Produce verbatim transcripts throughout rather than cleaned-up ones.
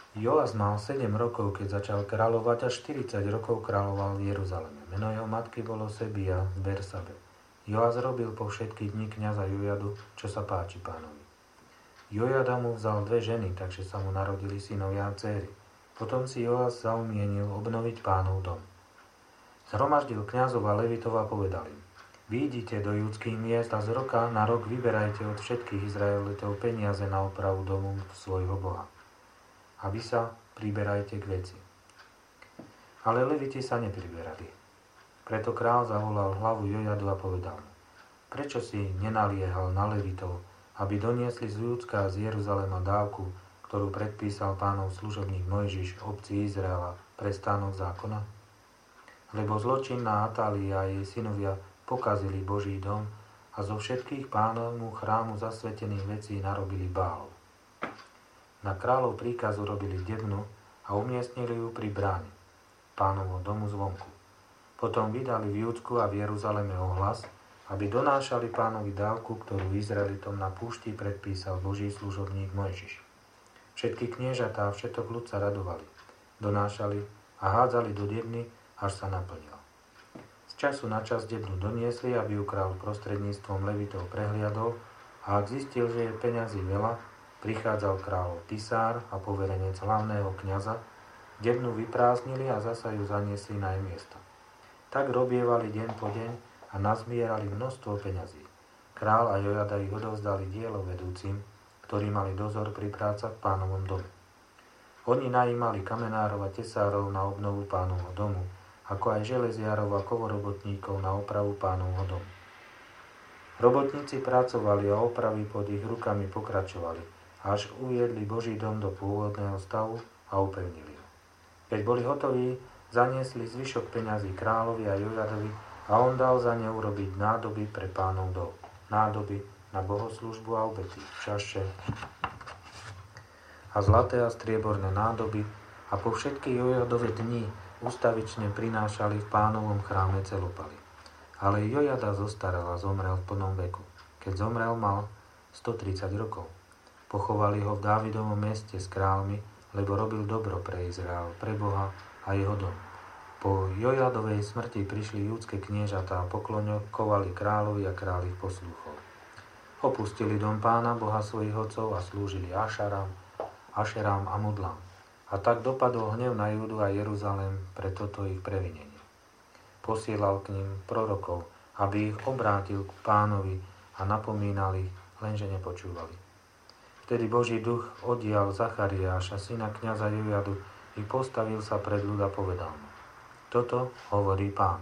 Joas mal sedem rokov, keď začal kráľovať, a štyridsať rokov kráľoval v Jeruzaleme. Meno jeho matky bolo Sebia z Bersabe. Joas robil po všetky dni kňaza Jojadu, čo sa páči pánovi. Jojada mu vzal dve ženy, takže sa mu narodili synovia a dcéry. Potom si Joas zaumienil obnoviť pánov dom. Zhromaždil kňazov a levitov a povedal im: Výjdite do judských miest a z roka na rok vyberajte od všetkých Izraelitov peniaze na opravu domu svojho Boha. A vy sa priberajte k veci. Ale leviti sa nepriberali. Preto král zavolal hlavu Jojadu a povedal mu: Prečo si nenaliehal na levitov, aby doniesli z Júdska a z Jeruzalema dávku, ktorú predpísal pánov služobník Mojžiš obci Izraela pre stánok zákona? Lebo zločinná Atálija a jej synovia pokazili Boží dom a zo všetkých pánovmu chrámu zasvetených vecí narobili Bálov. Na kráľov príkazu robili debnu a umiestnili ju pri bráne pánovho domu zvonku. Potom vydali v Júdsku a v Jeruzaleme ohlas, aby donášali pánovi dávku, ktorú Izraelitom na púšti predpísal Boží služobník Mojžiš. Všetky kniežatá a všetok ľud sa radovali, donášali a hádzali do debny, až sa naplnila. Z času na čas debnu doniesli, aby ju kráľ prostredníctvom levitov prehliadol, a ak zistil, že je peňazí veľa, prichádzal kráľov pisár a poverenec hlavného kňaza, debnu vyprázdnili a zasa ju zaniesli na jej miesto. Tak robievali deň po deň a nazbierali množstvo peňazí. Král a Jojada ich odovzdali dielo vedúcim, ktorí mali dozor pri prácach v pánovom dome. Oni najímali kamenárov a tesárov na obnovu pánovho domu, ako aj železiarov a kovorobotníkov na opravu pánovho domu. Robotníci pracovali a opravy pod ich rukami pokračovali, až uviedli Boží dom do pôvodného stavu a upevnili ho. Keď boli hotoví, zaniesli zvyšok peňazí kráľovi a Jojadovi a on dal za ne urobiť nádoby pre pánov dom. Nádoby na bohoslúžbu a obety, čaše a zlaté a strieborné nádoby, a po všetky Jojadove dni ustavične prinášali v pánovom chráme celopaly. Ale Jojada zostaral a zomrel v plnom veku. Keď zomrel, mal stotridsať rokov. Pochovali ho v Dávidovom meste s kráľmi, lebo robil dobro pre Izrael, pre Boha a jeho dom. Po Jojadovej smrti prišli judské kniežatá a pokloňovali kráľovi a kráľ ich poslúchol. Opustili dom pána, Boha svojich otcov, a slúžili Ašaram, Ašerám a Mudlám. A tak dopadol hnev na Júdu a Jeruzalém pre toto ich previnenie. Posielal k ním prorokov, aby ich obrátil k pánovi a napomínal ich, lenže nepočúvali. Vtedy Boží duch oddial Zachariáša, syna kňaza Jojadu, i postavil sa pred ľud a povedal mu: Toto hovorí Pán.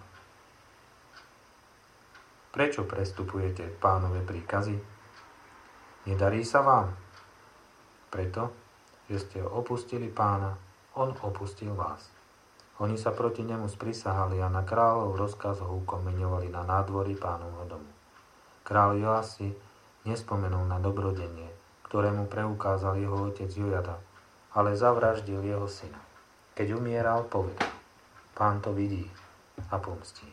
Prečo prestupujete Pánove príkazy? Nedarí sa vám? Preto, že ste opustili Pána, on opustil vás. Oni sa proti nemu sprisahali a na kráľov rozkaz ho ukomeňovali na nádvorí Pánovho domu. Kráľ Joas si nespomenul na dobrodenie, ktorému preukázal jeho otec Jojada, ale zavraždil jeho syna. Keď umieral, povedal: Pán to vidí a pomstí.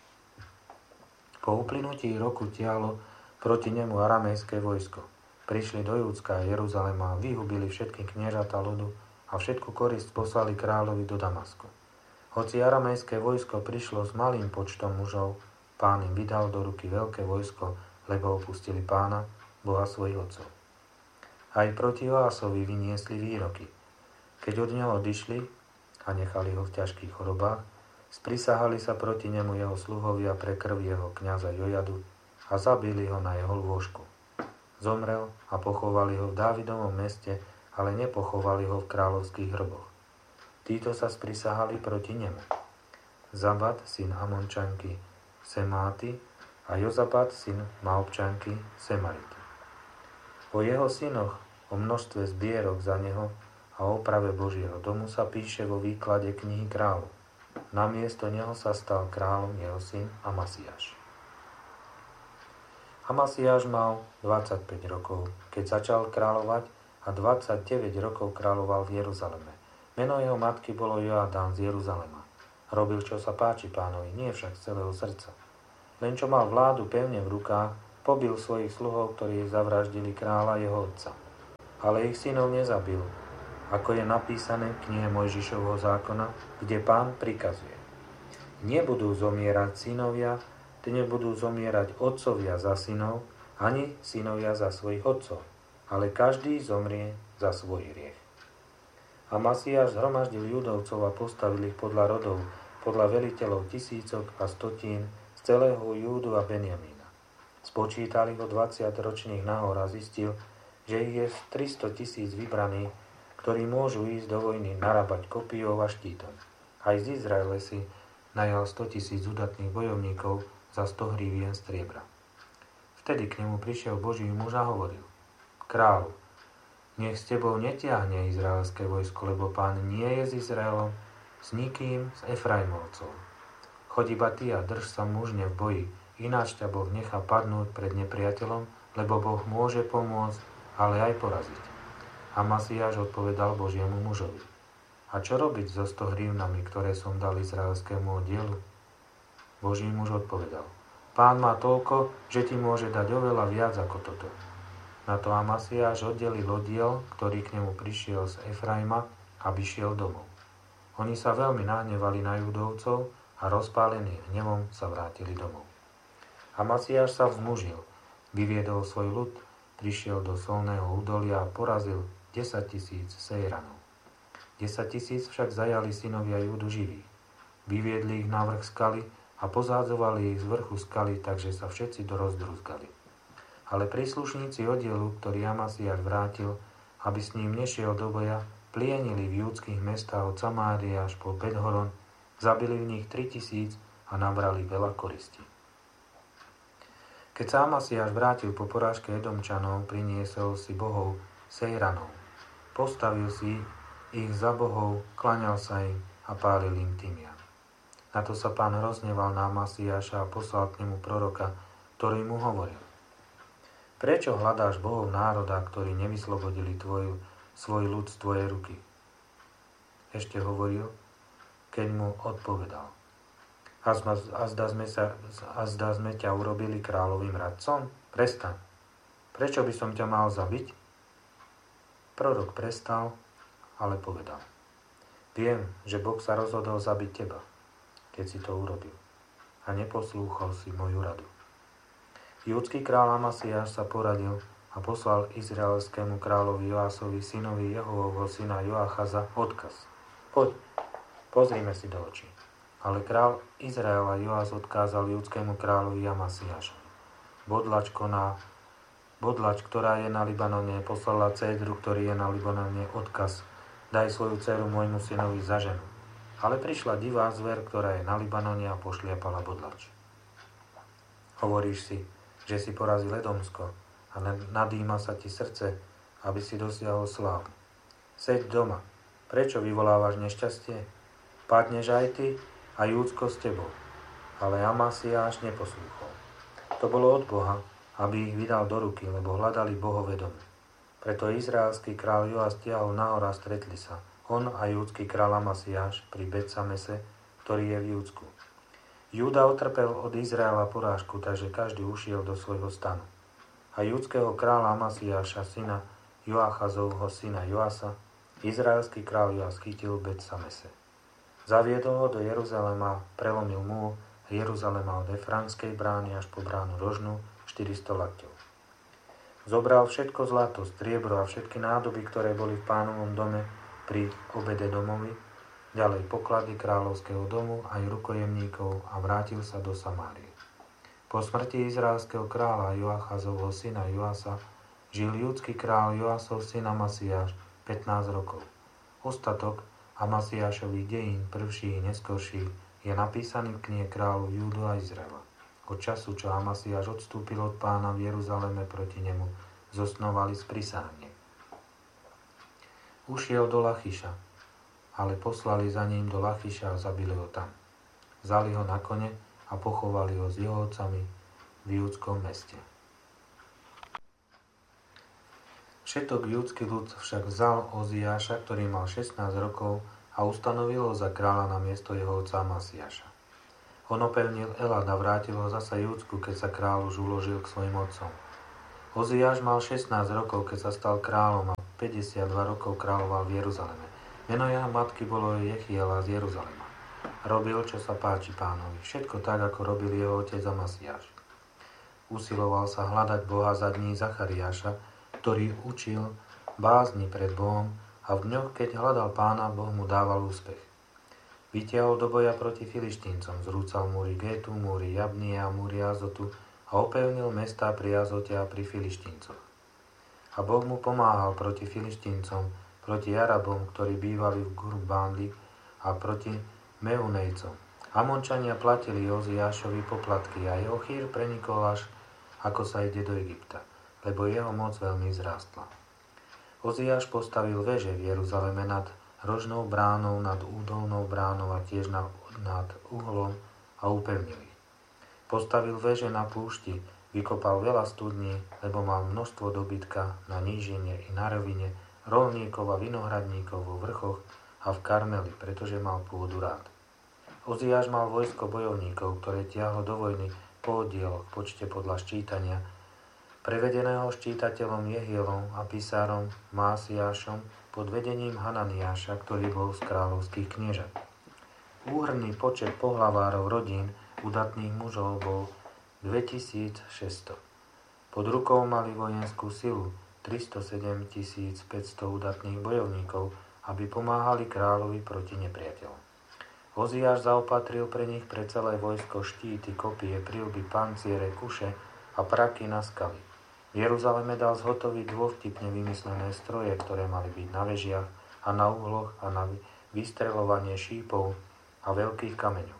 Po uplynutí roku tiahlo proti nemu aramejské vojsko. Prišli do Júdska a Jeruzalema, vyhubili všetky kniežatá ľudu a všetku korisť poslali kráľovi do Damasku. Hoci aramejské vojsko prišlo s malým počtom mužov, Pán im vydal do ruky veľké vojsko, lebo opustili Pána, Boha svojich otcov. Aj proti Joasovi vyniesli výroky. Keď od neho odišli a nechali ho v ťažkých chorobách, sprisahali sa proti nemu jeho sluhovia pre krv jeho kňaza Jojadu a zabili ho na jeho lôžku. Zomrel a pochovali ho v Dávidovom meste, ale nepochovali ho v kráľovských hroboch. Títo sa sprisahali proti nemu: Zabad, syn Amončanky Semáty, a Jozabad, syn Maobčanky Semarity. O jeho synoch, o množstve zbierok za neho a o oprave Božieho domu sa píše vo výklade knihy kráľov. Namiesto neho sa stal kráľom jeho syn Amasiáš. Amasiáš mal dvadsaťpäť rokov, keď začal kráľovať, a dvadsaťdeväť rokov kráľoval v Jeruzaleme. Meno jeho matky bolo Joadán z Jeruzalema. Robil, čo sa páči Pánovi, nie však z celého srdca. Len čo mal vládu pevne v rukách, pobil svojich sluhov, ktorí zavraždili kráľa jeho otca. Ale ich synov nezabil, ako je napísané v knihe Mojžišovho zákona, kde Pán prikazuje. Nebudú zomierať synovia, nebudú zomierať otcovia za synov, ani synovia za svojich otcov, ale každý zomrie za svoj hriech. Amasiáš zhromaždil Judovcov a postavil ich podľa rodov, podľa veliteľov tisícok a stotín z celého Júdu a Benjamína. Spočítal ich o dvadsať ročných nahor a zistil, že ich je tristo tisíc vybraných, ktorí môžu ísť do vojny narábať kopijou a štítom. Aj z Izraele si najal sto tisíc udatných bojovníkov za sto hrivien striebra. Vtedy k nemu prišiel Boží muž a hovoril: Kráľu, nech s tebou netiahne izraelské vojsko, lebo Pán nie je s Izraelom, s nikým z Efraimovcov. Choď iba ty a drž sa mužne v boji, ináč ťa Boh nechá padnúť pred nepriateľom, lebo Boh môže pomôcť, ale aj poraziť. Amasiáš odpovedal Božiemu mužovi: A čo robiť so sto hrivnami, ktoré som dal izraelskému oddielu? Boží muž odpovedal: Pán má toľko, že ti môže dať oveľa viac ako toto. Na to Amasiáš oddelil oddiel, ktorý k nemu prišiel z Efraima, aby šiel domov. Oni sa veľmi nahnevali na Judovcov a rozpálení hnevom sa vrátili domov. Amasiáš sa vzmužil, vyviedol svoj ľud, prišiel do solného údolia a porazil desať tisíc Sejranov. desať tisíc však zajali synovia Júdu živí. Vyviedli ich na vrch skaly a pozádzovali ich z vrchu skaly, takže sa všetci dorozдрuzgali. Ale príslušníci oddielu, ktorý Amasiáš vrátil, aby s ním nešiel do boja, plienili v júdskych mestách od Samárie až po Bet-horon, zabili v nich tri tisíc a nabrali veľa koristí. Keď sa Amasiáš vrátil po porážke Edomčanov, priniesol si bohov Sejranov. Postavil si ich za bohov, klaňal sa im a pálil im tymian. Na to sa Pán rozhneval na Amasiáša a poslal k nemu proroka, ktorý mu hovoril: Prečo hľadáš bohov národa, ktorí nevyslobodili tvoju, svoj ľud z tvojej ruky? Ešte hovoril, keď mu odpovedal: A zda sme, sa, a zda sme ťa urobili kráľovým radcom? Prestaň. Prečo by som ťa mal zabiť? Prorok prestal, ale povedal: Viem, že Boh sa rozhodol zabiť teba, keď si to urobil, a neposlúchol si moju radu. Júdsky kráľ Amasiáš sa poradil a poslal izraelskému kráľovi Joásovi, synovi Jehovovho syna Joachaza, odkaz: Poď, pozrime si do očí. Ale kráľ Izraela Joás odkázal júdskému kráľovi Amasiášovi: Bodlač koná, bodlač, ktorá je na Libanone, poslala cédru, ktorý je na Libanone, odkaz: Daj svoju dceru môjmu synovi za ženu. Ale prišla divá zver, ktorá je na Libanone, a pošliapala bodlač. Hovoríš si, že si porazil Edomsko a nadýma sa ti srdce, aby si dosiahol slávu. Seď doma. Prečo vyvolávaš nešťastie? Padneš aj ty a Júdsko s tebou. Ale Amasiáš neposlúchol. To bolo od Boha, aby ich vydal do ruky, lebo hľadali bohové domy. Preto izraelský kráľ Joás stiahol nahor a stretli sa, on a júdsky kráľ Amasiáš pri Bet-samese, ktorý je v Júdsku. Júda utrpel od Izraela porážku, takže každý ušiel do svojho stanu. A júdskeho kráľa Amasiáša, syna Joachazovho syna Joasa, izraelský kráľ Joás chytil v Bet-samese. Zaviedol ho do Jeruzalema, prelomil múr Jeruzalema od Efraimskej brány až po bránu rožnú, štyristo lakťov. Zobral všetko zlato, striebro a všetky nádoby, ktoré boli v Pánovom dome pri obede domovi, ďalej poklady kráľovského domu aj rukojemníkov a vrátil sa do Samárie. Po smrti izraelského kráľa Joachazovho syna Joasa žil júdsky kráľ Joasov syn Amasiáš pätnásť rokov. Ostatok Amasiášových dejín, prvší i neskorší, je napísaný v knihe kráľov Júdu a Izraela. Od času, čo Amasiáš odstúpil od Pána v Jeruzaleme proti nemu, zosnovali sprisahanie. Ušiel do Lachiša, ale poslali za ním do Lachiša a zabili ho tam. Vzali ho na kone a pochovali ho s jeho otcami v júdskom meste. Všetok júdsky ľud však vzal Oziáša, ktorý mal šestnásť rokov, a ustanovil ho za kráľa na miesto jeho otca Amasiáša. On opevnil Elad a vrátil ho zasa Júdsku, keď sa kráľ už uložil k svojim otcom. Oziáš mal šestnásť rokov, keď sa stal kráľom, a päťdesiatdva rokov kráľoval v Jeruzaleme. Meno jeho matky bolo Jechiela z Jeruzalema. Robil, čo sa páči Pánovi, všetko tak, ako robil jeho otec Amasiáš. Usiloval sa hľadať Boha za dní Zachariáša, ktorý učil bázni pred Bohom a v dňoch, keď hľadal Pána, Boh mu dával úspech. Vytiahol do boja proti Filištíncom, zrúcal múry Gétu, múry Jabnie a múry Azotu a opevnil mestá pri Azote a pri Filištíncoch. A Boh mu pomáhal proti Filištíncom, proti Arabom, ktorí bývali v Gurbándi, a proti Meunejcom. Amončania platili Oziášovi poplatky a jeho chýr prenikol až, ako sa ide do Egypta, lebo jeho moc veľmi zrástla. Oziáš postavil veže v Jeruzaleme nad rožnou bránou, nad údolnou bránou a tiež nad, nad uhlom a upevnil ich. Postavil veže na púšti, vykopal veľa studní, lebo mal množstvo dobytka na nížine i na rovine, rolníkov a vinohradníkov vo vrchoch a v Karmeli, pretože mal pôdu rád. Oziáš mal vojsko bojovníkov, ktoré tiahlo do vojny po oddieloch, počte podľa ščítania, prevedeného ščítateľom Jehielom a písárom Másiášom pod vedením Hananiáša, ktorý bol z kráľovských kniežat. Úhrný počet pohlavárov rodín udatných mužov bol dvetisícšesťsto. Pod rukou mali vojenskú silu tristosedemtisícpäťsto udatných bojovníkov, aby pomáhali kráľovi proti nepriateľom. Oziáš zaopatril pre nich pre celé vojsko štíty, kopie, prilby, panciere, kuše a praky na skaly. V Jeruzaleme dal zhotoviť dôvtipne vymyslené stroje, ktoré mali byť na vežiach a na uhloch a na vystreľovanie šípov a veľkých kameňov.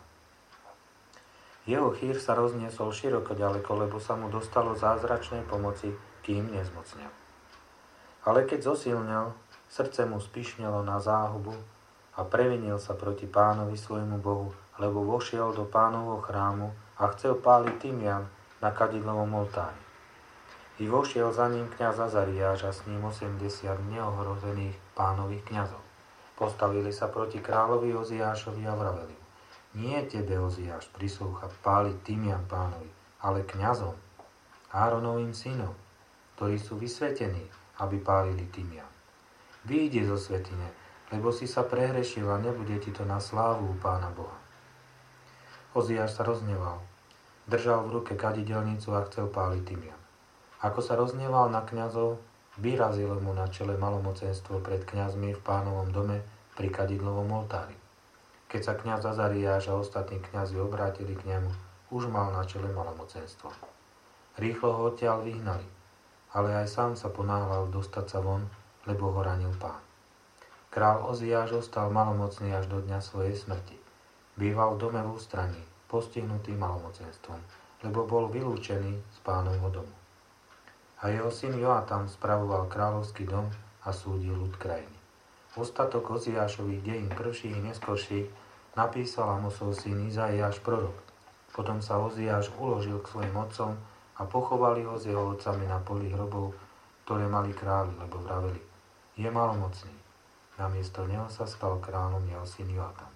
Jeho chýr sa rozniesol široko ďaleko, lebo sa mu dostalo zázračnej pomoci, kým nezmocnel. Ale keď zosilnel, srdce mu spišnelo na záhubu a previnil sa proti Pánovi svojmu Bohu, lebo vošiel do Pánovho chrámu a chcel páliť tymian na kadidlovom oltári. I vošiel za ním kňaz Azariáš a s ním osemdesiat neohrozených Pánových kňazov. Postavili sa proti kráľovi Oziášovi a vraveli: Nie tebe, Oziáš, prislúcha páliť tymian Pánovi, ale kňazom, Áronovým synom, ktorí sú vysvetení, aby pálili tymian. Vyjdi zo svätyne, lebo si sa prehrešil a nebude ti to na slávu u Pána Boha. Oziáš sa rozneval, držal v ruke kadidelnicu a chcel páliť tymian. Ako sa rozneval na kňazov, vyrazilo mu na čele malomocenstvo pred kňazmi v Pánovom dome pri kadidlovom oltári. Keď sa kňaz Azariáš a ostatní kňazi obrátili k nemu, už mal na čele malomocenstvo. Rýchlo ho odtiaľ vyhnali, ale aj sám sa ponáhľal dostať sa von, lebo ho ranil Pán. Král Oziáš ostal malomocný až do dňa svojej smrti. Býval v dome v ústraní, postihnutý malomocenstvom, lebo bol vylúčený z Pánovho domu. A jeho syn Joatam spravoval kráľovský dom a súdil ľud krajiny. Ostatok Oziášových dejín prvších i neskorších napísal Amosov syn Izaiáš prorok. Potom sa Oziáš uložil k svojim otcom a pochovali ho s jeho otcami na poli hrobov, ktoré mali králi, lebo vraveli: Je malomocný. Namiesto neho sa stal kráľom jeho syn Joatam.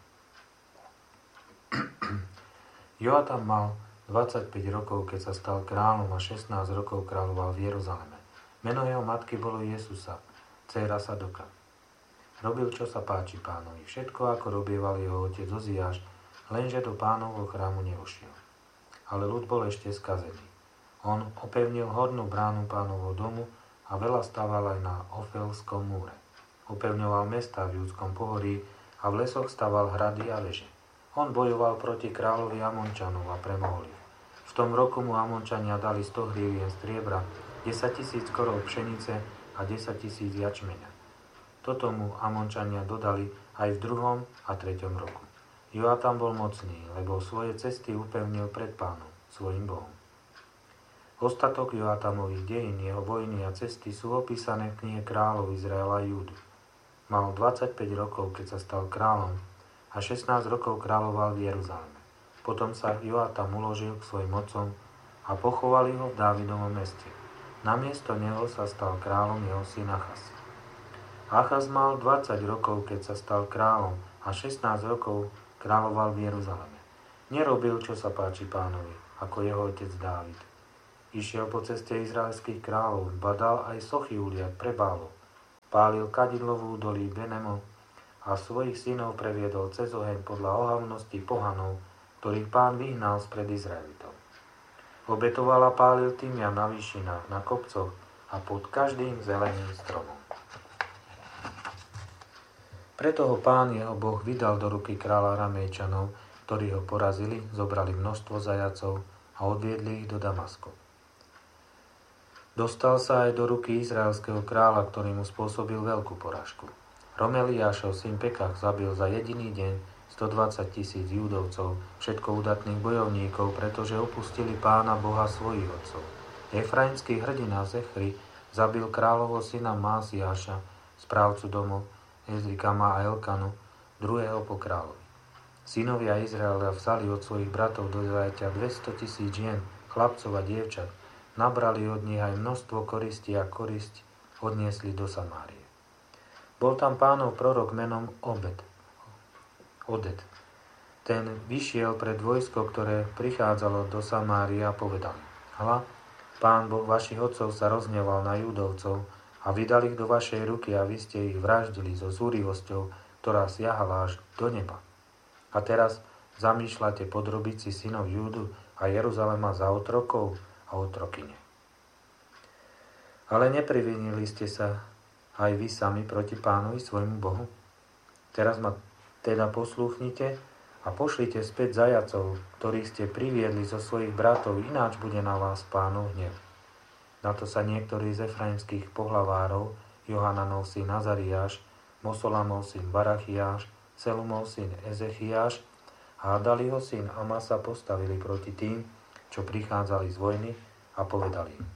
Joatam mal dvadsaťpäť rokov, keď sa stal kráľom, a šestnásť rokov kráľoval v Jeruzaleme. Meno jeho matky bolo Jesusa, dcéra Sadoka. Robil, čo sa páči Pánovi, všetko, ako robieval jeho otec Oziáš, lenže do Pánovho chrámu nevošiel. Ale ľud bol ešte skazený. On opevnil hornú bránu Pánovho domu a veľa staval aj na Ofelskom múre. Upevňoval mestá v Júdskom pohorí a v lesoch staval hrady a veže. On bojoval proti kráľovi Amončanov a premohol ich. V tom roku mu Amončania dali sto hrivien striebra, desaťtisíc korov pšenice a desaťtisíc jačmeňa. Toto mu Amončania dodali aj v druhom a treťom roku. Joatam bol mocný, lebo svoje cesty upevnil pred Pánom, svojim Bohom. Ostatok Joatamových dejín, jeho vojny a cesty sú opísané v knihe kráľov Izraela a Júdy. Mal dvadsaťpäť rokov, keď sa stal kráľom, a šestnásť rokov kráľoval v Jeruzaleme. Potom sa Joatam uložil k svojim otcom a pochovali ho v Dávidovom meste. Namiesto neho sa stal kráľom jeho syn Achaz. Achaz mal dvadsať rokov, keď sa stal kráľom, a šestnásť rokov kráľoval v Jeruzaleme. Nerobil, čo sa páči Pánovi, ako jeho otec Dávid. Išiel po ceste izraelských kráľov, badal aj sochy uliať pre Bálov. Pálil kadidlo v údolí Benemo a svojich synov previedol cez oheň podľa ohavnosti pohanov, ktorých Pán vyhnal spred Izraelitov. Obetoval a pálil tymian na výšinách, na kopcoch a pod každým zeleným stromom. Preto ho Pán jeho Boh vydal do ruky kráľa Aramejčanov, ktorí ho porazili, zobrali množstvo zajacov a odviedli ich do Damasku. Dostal sa aj do ruky izraelského kráľa, ktorý mu spôsobil veľkú porážku. Romeliášov syn Pekach zabil za jediný deň stodvadsať tisíc Júdovcov, všetko udatných bojovníkov, pretože opustili Pána Boha svojich otcov. Efraimský hrdina Zechri zabil kráľovho syna Másiáša, správcu domov, Ezrikama a Elkanu, druhého po kráľovi. Synovia Izraela vzali od svojich bratov do zajatia dvesto tisíc žien, chlapcov a dievčat, nabrali od nich aj množstvo koristi a korisť odniesli do Samárie. Bol tam Pánov prorok menom Obed. Odet. Ten vyšiel pred vojsko, ktoré prichádzalo do Samárie a povedal: Hľa, Pán Boh vašich otcov sa rozhneval na Judovcov a vydal ich do vašej ruky a vy ste ich vraždili so zúrivosťou, ktorá siahala až do neba. A teraz zamýšľate podrobiť si synov Júdu a Jeruzalema za otrokov a otrokyne. Ale neprivinili ste sa aj vy sami proti Pánovi svojmu Bohu? Teraz ma teda poslúchnite a pošlite späť zajacov, ktorých ste priviedli zo svojich bratov, ináč bude na vás Pánov hnev. Na to sa niektorí z efraimských pohlavárov, Johananov syn Azariáš, Mosolamov syn Barachiáš, Selumov syn Ezechiáš a Adaliho syn Amasa postavili proti tým, čo prichádzali z vojny a povedali im: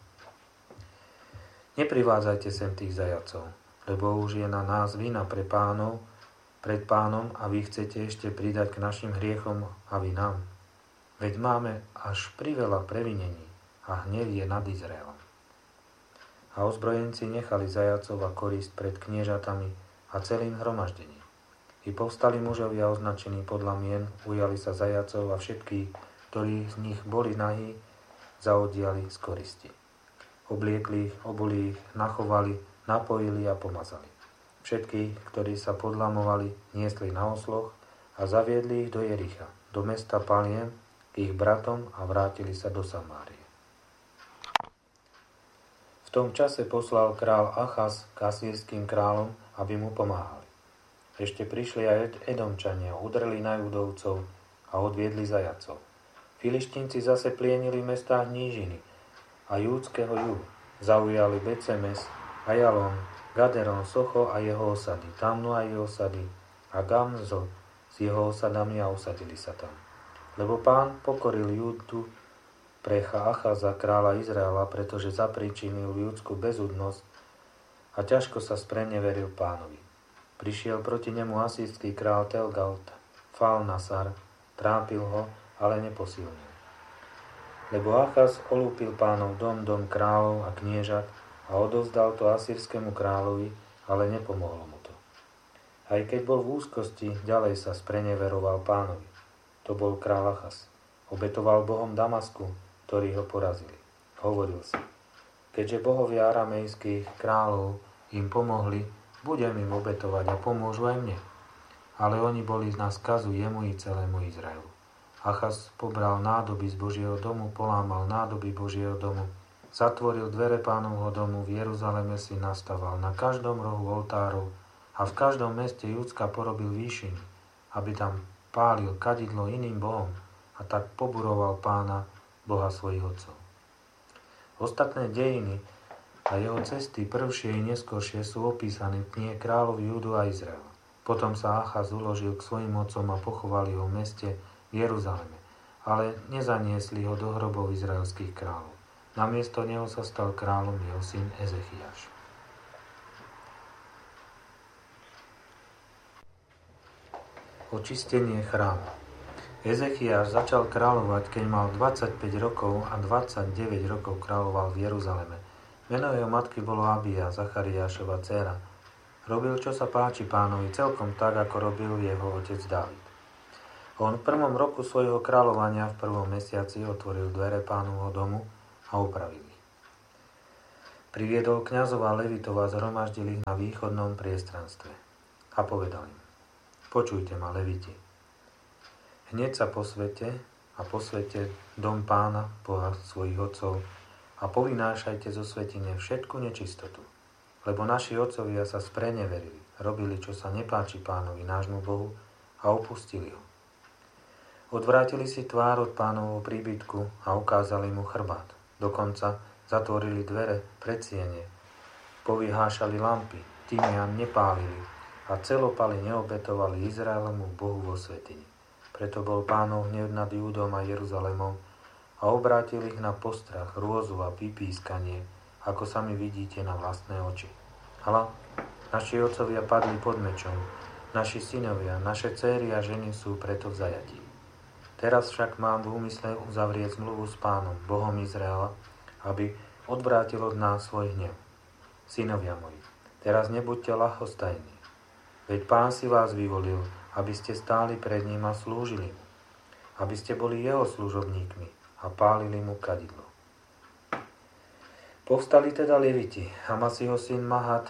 Neprivádzajte sem tých zajacov, lebo už je na nás vina pre Pánov, pred Pánom a vy chcete ešte pridať k našim hriechom a vy nám. Veď máme až priveľa previnení a hnev je nad Izraelom. A ozbrojenci nechali zajacov a korist pred kniežatami a celým zhromaždením. I povstali mužovia označení podľa mien, ujali sa zajacov a všetkých, ktorí z nich boli nahí, zaodiali z koristi. Obliekli ich, obuli ich, nachovali, napojili a pomazali. Všetkých, ktorí sa podlamovali, niesli na osloch a zaviedli ich do Jericha, do mesta Paliem, k ich bratom a vrátili sa do Samárie. V tom čase poslal král Achaz k asýrským kráľom, aby mu pomáhali. Ešte prišli aj Edomčania, udreli na Judovcov a odviedli zajacov. Filištínci zase plienili v mestách nížiny a júdského juhu, zaujali Becemes, Ajalon, Gaderon, Socho a jeho osady, Tamnu a jeho osady a Gamzo s jeho osadami a usadili sa tam. Lebo Pán pokoril Júdu precha Achaza, kráľa Izraela, pretože zapríčinil júdsku bezúdnosť a ťažko sa spreneveril Pánovi. Prišiel proti nemu asýrsky král Telgalt, Falnasar, trápil ho, ale neposilnil. Lebo Achaz olúpil Pánov dom, dom kráľov a kniežat, a odovzdal to asýrskému kráľovi, ale nepomohlo mu to. Aj keď bol v úzkosti, ďalej sa spreneveroval Pánovi. To bol kráľ Achaz. Obetoval Bohom Damasku, ktorí ho porazili. Hovoril si: keďže bohovia aramejských kráľov im pomohli, budem im obetovať a pomôžu aj mne. Ale oni boli na skazu jemu i celému Izraelu. Achaz pobral nádoby z Božieho domu, polámal nádoby Božieho domu, zatvoril dvere Pánovho domu, v Jeruzaleme si nastaval na každom rohu oltárov a v každom meste Júdska porobil výšiny, aby tam pálil kadidlo iným bohom a tak poburoval Pána, Boha svojich otcov. Ostatné dejiny a jeho cesty prvšie i neskoršie sú opísané v knihe Kráľov Júdu a Izraela. Potom sa Achaz uložil k svojim otcom a pochovali ho v meste v Jeruzaleme, ale nezaniesli ho do hrobov izraelských kráľov. Namiesto neho sa stal kráľom jeho syn Ezechiáš. Očistenie chrámu. Ezechiáš začal kráľovať, keď mal dvadsaťpäť rokov a dvadsaťdeväť rokov kráľoval v Jeruzaleme. Meno jeho matky bolo Abija, Zachariášova dcéra. Robil, čo sa páči Pánovi, celkom tak, ako robil jeho otec Dávid. On v prvom roku svojho kráľovania v prvom mesiaci otvoril dvere Pánovho domu a upravil ich. Priviedol kňazov a levitov a zhromaždil ich na východnom priestranstve. A povedal im: Počujte ma, leviti. Hneď sa posvete a posvete dom Pána, Boha svojich otcov, a povynášajte zo svätyne všetku nečistotu. Lebo naši otcovia sa spreneverili, robili, čo sa nepáči Pánovi, nášmu Bohu, a opustili ho. Odvrátili si tvár od Pánovho príbytku a ukázali mu chrbát. Dokonca zatvorili dvere, predsiene, povyhášali lampy, tymian nepálili a celopaly neobetovali Izraelomu Bohu vo svätyni. Preto bol Pánov hnev nad Júdom a Jeruzalémom a obrátil ich na postrach, hrôzu a pipískanie, ako sami vidíte na vlastné oči. Hľa, naši otcovia padli pod mečom, naši synovia, naše céry a ženy sú preto v zajatí. Teraz však mám v úmysle uzavrieť zmluvu s Pánom, Bohom Izraela, aby odvrátil od nás svoj hnev. Synovia moji, teraz nebuďte ľahostajní, veď Pán si vás vyvolil, aby ste stáli pred ním a slúžili mu, aby ste boli jeho služobníkmi a pálili mu kadidlo. Povstali teda leviti, Amasiho syn Mahat,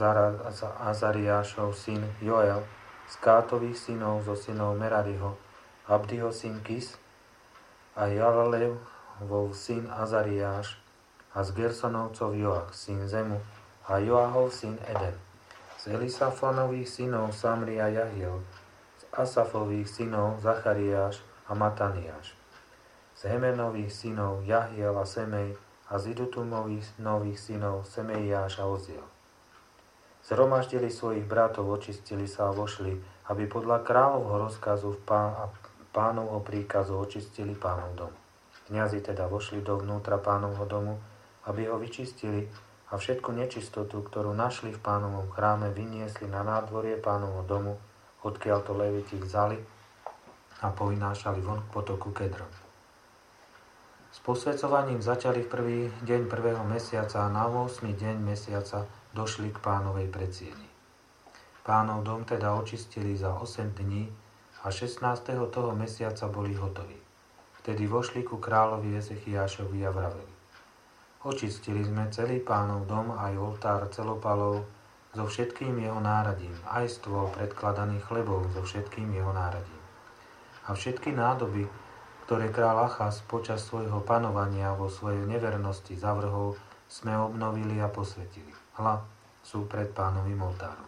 Azariášov syn Joel, z Kátových synov zo synov Merariho, Abdiho syn Kis a Jalalev, vov syn Azariáš, a z Gersonovcov Joach, syn Zemu, a Joahov syn Eden, z Elisafonových synov Samri a Jahiel, z Asafových synov Zachariáš a Mataniáš, z Hemenových synov Jahiel a Semej, a z Idutumových nových synov Semeiáš a Oziel. Zhromaždili svojich bratov, očistili sa a vošli, aby podľa kráľovho rozkazu pán, a Pánovho príkazu očistili Pánov dom. Kňazi teda vošli dovnútra Pánovho domu, aby ho vyčistili a všetku nečistotu, ktorú našli v Pánovom chráme, vyniesli na nádvorie Pánovho domu, odkiaľ to leviti vzali a povynášali von k potoku Kedron. S posväcovaním začali v prvý deň prvého mesiaca a na ôsmy deň mesiaca došli k Pánovej predsieni. Pánov dom teda očistili za osem dní a šestnásteho toho mesiaca boli hotoví. Vtedy vošli ku kráľovi Ezechiášovi a vraveli: Očistili sme celý Pánov dom, aj oltár celopalov so všetkým jeho náradím, aj stôl predkladaných chlebov so všetkým jeho náradím. A všetky nádoby, ktoré kráľ Achaz počas svojho panovania vo svojej nevernosti zavrhol, sme obnovili a posvetili. Hľa, sú pred Pánovým oltárom.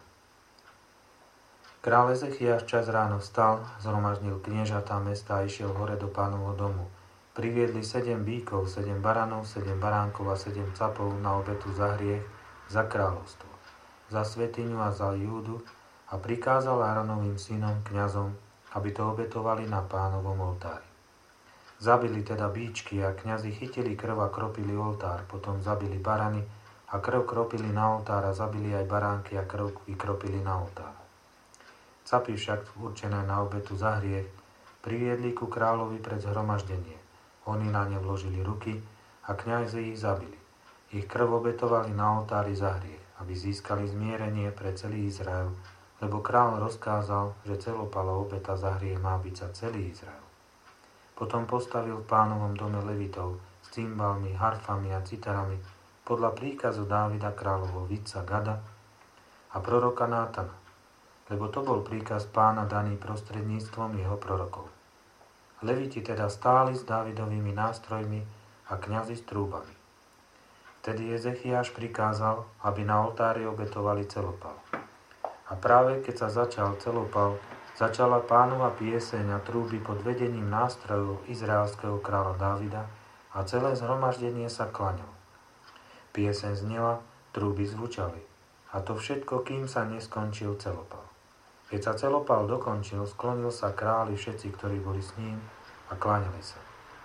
Kráľ Ezechiáš čas ráno vstal, zhromaždil kniežatá mesta a išiel hore do Pánovho domu. Priviedli sedem bíkov, sedem baranov, sedem baránkov a sedem capov na obetu za hriech, za kráľovstvo, za svätyňu a za Júdu a prikázal Áronovým synom, kňazom, aby to obetovali na Pánovom oltári. Zabili teda bíčky a kňazi chytili krv a kropili oltár, potom zabili barany a krv kropili na oltár a zabili aj baránky a krv vykropili na oltár. Capy však určené na obetu za hriech priviedli ku kráľovi pred zhromaždenie. Oni na ne vložili ruky a kňazi ich zabili. Ich krv obetovali na oltári za hriech, aby získali zmierenie pre celý Izrael, lebo kráľ rozkázal, že celopala obeta za hriech má byť za celý Izrael. Potom postavil v Pánovom dome levitov s cymbalmi, harfami a citarami podľa príkazu Dávida kráľovho vidca Gada a proroka Nátana, lebo to bol príkaz Pána daný prostredníctvom jeho prorokov. Leviti teda stáli s Dávidovými nástrojmi a kňazi s trúbami. Vtedy Ezechiáš prikázal, aby na oltári obetovali celopal. A práve keď sa začal celopal, začala Pánova pieseň a trúby pod vedením nástrojov izraelského kráľa Dávida a celé zhromaždenie sa klaňalo. Pieseň znela, trúby zvučali, a to všetko, kým sa neskončil celopal. Keď sa celopal dokončil, sklonil sa králi všetci, ktorí boli s ním, a kláňali sa.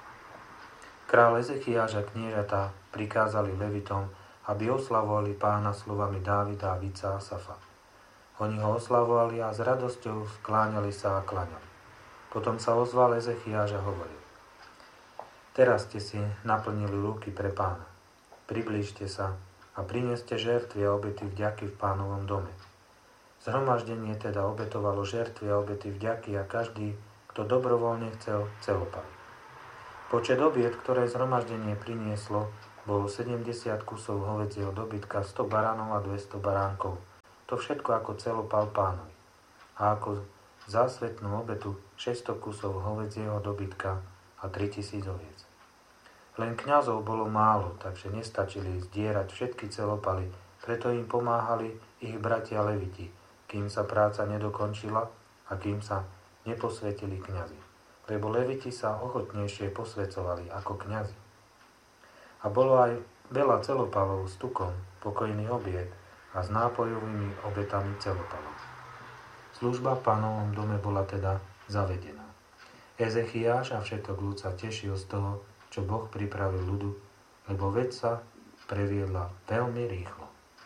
Kráľ Ezechiáš a kniežatá prikázali levitom, aby oslavovali Pána slovami Dávida a vidca Asafa. Oni ho oslavovali a s radosťou skláňali sa a kláňali. Potom sa ozval Ezechiáš a hovoril: Teraz ste si naplnili lúky pre Pána. Priblížte sa a prineste žertvy a obety vďaky v Pánovom dome. Zhromaždenie teda obetovalo žertvy a obety vďaky a každý, kto dobrovoľne chcel, celopal. Počet obiet, ktoré zhromaždenie prinieslo, Bolo sedemdesiat kusov hovedzieho dobytka, sto baránov a dvesto baránkov. To všetko ako celopal Pánovi. A ako zásvetnú obetu šesťsto kusov hovedzieho dobytka a tritisíc oviec. Len kňazov bolo málo, takže nestačili zdierať všetky celopaly, preto im pomáhali ich bratia Leviti, kým sa práca nedokončila a kým sa neposvetili kňazi. Lebo Leviti sa ochotnejšie posvecovali ako kňazi. A bolo aj veľa celopalov s tukom, pokojný obied a s nápojovými obetami celopalov. Služba v Pánovom dome bola teda zavedená. Ezechiáš a všetok ľud sa tešil z toho, čo Boh pripravil ľudu, lebo vec sa previedla veľmi rýchlo.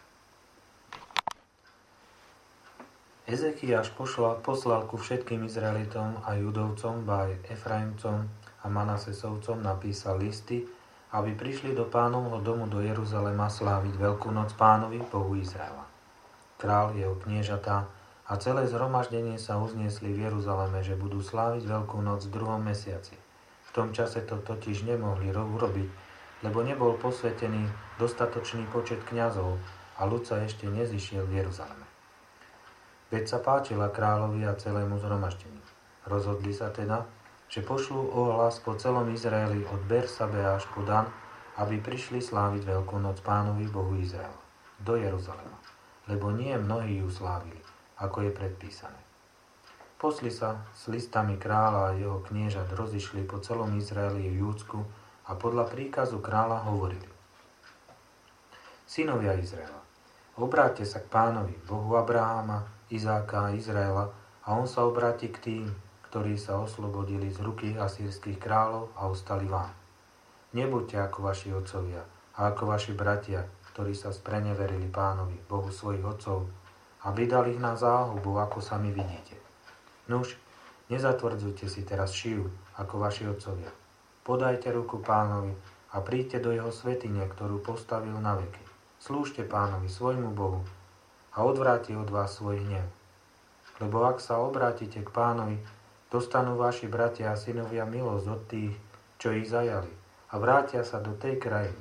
Ezechiáš poslal, poslal ku všetkým Izraelitom a Judovcom, ba aj Efraimcom a Manasesovcom napísal listy, aby prišli do Pánovho domu do Jeruzalema sláviť Veľkú noc Pánovi, Bohu Izraela. Král, jeho kniežatá a celé zhromaždenie sa uzniesli v Jeruzaleme, že budú sláviť Veľkú noc v druhom mesiaci. V tom čase to totiž nemohli urobiť, lebo nebol posvetený dostatočný počet kňazov a ľud sa ešte nezišiel v Jeruzaleme. Veď sa páčila kráľovi a celému zhromaždeniu. Rozhodli sa teda, že pošlú ohlas po celom Izraeli od Bersabe až po Dan, aby prišli sláviť Veľkú noc Pánovi, Bohu Izraela, do Jeruzalema, lebo nie mnohí ju slávili, ako je predpísané. Posli sa s listami kráľa a jeho kniežat rozišli po celom Izraeli a Júdsku a podľa príkazu kráľa hovorili: Synovia Izraela, obráťte sa k Pánovi, Bohu Abraháma, Izáka a Izraela, a on sa obráti k tým, ktorí sa oslobodili z ruky asýrskych kráľov a ostali vám. Nebuďte ako vaši otcovia a ako vaši bratia, ktorí sa spreneverili Pánovi, Bohu svojich otcov, a vydali ich na záhubu, ako sami vidíte. Nuž, nezatvrdzujte si teraz šiju, ako vaši otcovia. Podajte ruku Pánovi a príďte do jeho svätyne, ktorú postavil na veky. Slúžte Pánovi, svojmu Bohu, a odvráti od vás svoj hnev. Lebo ak sa obrátite k Pánovi, dostanú vaši bratia a synovia milosť od tých, čo ich zajali, a vrátia sa do tej krajiny.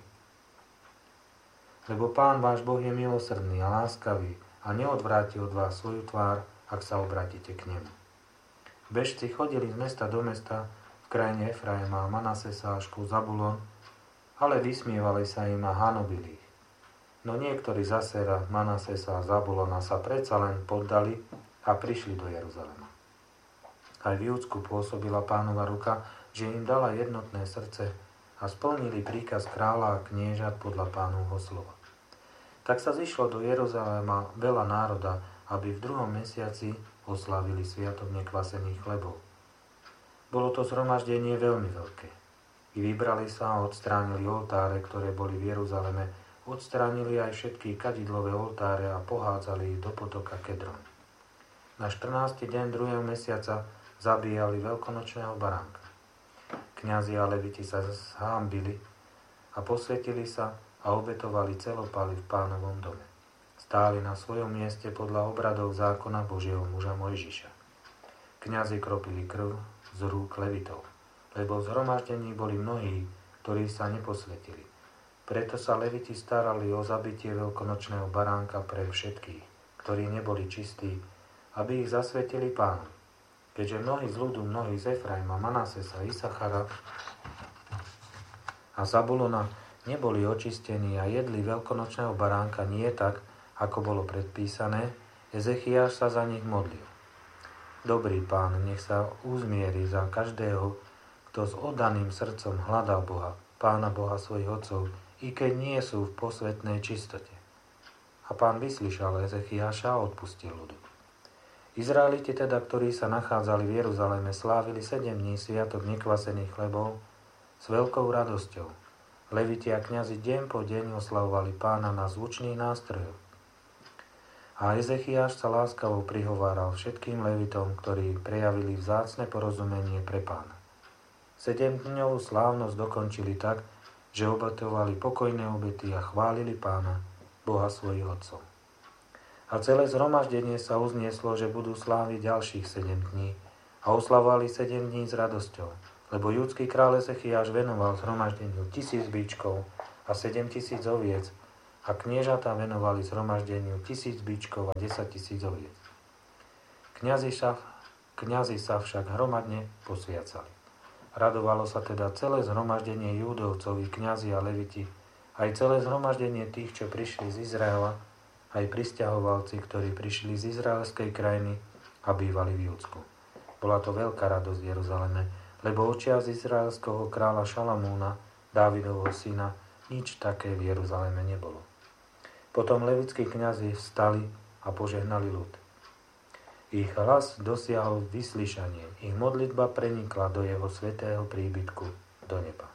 Lebo Pán váš Boh je milosrdný a láskavý a neodvráti od vás svoju tvár, ak sa obrátite k nemu. Bežci chodili z mesta do mesta v krajine Efraima a Manasesa až po Zabulon, ale vysmievali sa im a hanobili ich. No niektorí z Asera, Manasesa a Zabulona sa predsa len poddali a prišli do Jeruzalema. Aj v Júdsku pôsobila Pánova ruka, že im dala jednotné srdce a splnili príkaz kráľa a kniežat podľa Pánovho slova. Tak sa zišlo do Jeruzalema veľa národa, aby v druhom mesiaci oslávili sviatok nekvasených chlebov. Bolo to zhromaždenie veľmi veľké. I vybrali sa a odstránili oltáre, ktoré boli v Jeruzaleme, odstránili aj všetky kadidlové oltáre a pohádzali ich do potoka Kedron. Na štrnásty deň druhého mesiaca zabíjali veľkonočného baránka. Kňazi a leviti sa zhámbili a posvetili sa a obetovali celopaly v Pánovom dome. Stáli na svojom mieste podľa obradov zákona Božieho muža Mojžiša. Kňazi kropili krv z rúk levitov, lebo v zhromaždení boli mnohí, ktorí sa neposvetili. Preto sa leviti starali o zabitie veľkonočného baránka pre všetkých, ktorí neboli čistí, aby ich zasvetili Pánu. Keďže mnohí z ľudu, mnohí z Efraima, Manasesa, Isachara a Zabulona neboli očistení a jedli veľkonočného baránka nie tak, ako bolo predpísané, Ezechiáš sa za nich modlil. Dobrý Pán, nech sa uzmierí za každého, kto s oddaným srdcom hľadá Boha, Pána Boha svojich otcov, i keď nie sú v posvetnej čistote. A Pán vyslyšal Ezechiáša a odpustil ľudu. Izraeliti teda, ktorí sa nachádzali v Jeruzaleme, slávili sedem dní sviatok nekvasených chlebov s veľkou radosťou. Leviti a kňazi deň po deň oslavovali Pána na zvučných nástrojoch. A Ezechiáš sa láskavo prihováral všetkým levitom, ktorí prejavili vzácne porozumenie pre Pána. Sedemdňovú slávnosť dokončili tak, že obetovali pokojné obety a chválili Pána, Boha svojich otcov. A celé zhromaždenie sa uznieslo, že budú sláviť ďalších sedem dní a oslavovali sedem dní s radosťou, lebo judský kráľ Ezechiáš venoval zhromaždeniu tisíc bíčkov a sedem tisíc oviec a kniežatá venovali zhromaždeniu tisíc bičkov a desať tisíc oviec. Kňazi sa, kňazi sa však hromadne posviacali. Radovalo sa teda celé zhromaždenie Júdovcovi, kňazi a leviti, aj celé zhromaždenie tých, čo prišli z Izraela, aj prisťahovalci, ktorí prišli z izraelskej krajiny a bývali v Júdsku. Bola to veľká radosť v Jeruzaleme, lebo očias izraelského kráľa Šalamúna, Dávidovho syna, nič také v Jeruzaleme nebolo. Potom levitskí kňazi vstali a požehnali ľud. Ich hlas dosiahol vyslyšanie, ich modlitba prenikla do jeho svätého príbytku, do neba.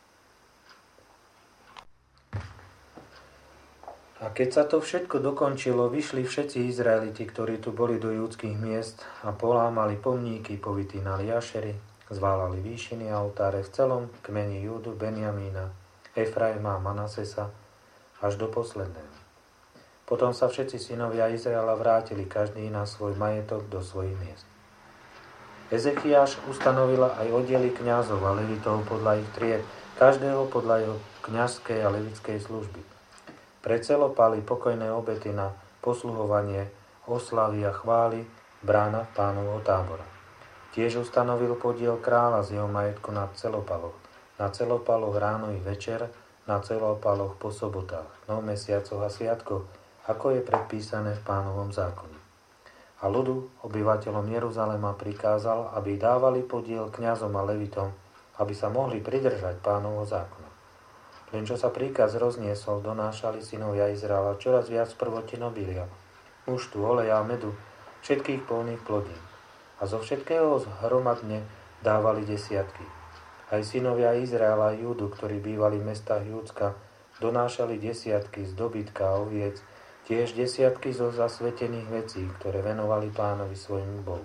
A keď sa to všetko dokončilo, vyšli všetci Izraeliti, ktorí tu boli do júdskych miest a polámali pomníky, povytínali jašery, zválali výšiny a oltáre v celom kmeni Júdu, Benjamína, Efraima a Manasesa až do posledného. Potom sa všetci synovia Izraela vrátili, každý na svoj majetok do svojich miest. Ezechiáš ustanovila aj oddiely kňazov a levitov podľa ich tried, každého podľa jeho kňazskej a levitskej služby. Pre celopály pokojné obety na posluhovanie, oslavy a chvály brána Pánovho tábora. Tiež ustanovil podiel kráľa z jeho majetku na celopaloch, na celopaloch ráno i večer, na celopaloch po sobotách, no mesiacoch a sviatkoch, ako je predpísané v Pánovom zákone. A ľudu, obyvateľom Jeruzalema, prikázal, aby dávali podiel kňazom a levitom, aby sa mohli pridržať Pánovho zákona. Len čo sa príkaz rozniesol, donášali synovia Izraela čoraz viac prvotín obilia, muštu, oleja a medu, všetkých polných plodín. A zo všetkého hromadne dávali desiatky. Aj synovia Izraela a Júdu, ktorí bývali v mestách Júdska, donášali desiatky z dobytka a oviec, tiež desiatky zo zasvetených vecí, ktoré venovali Pánovi svojmu Bohu.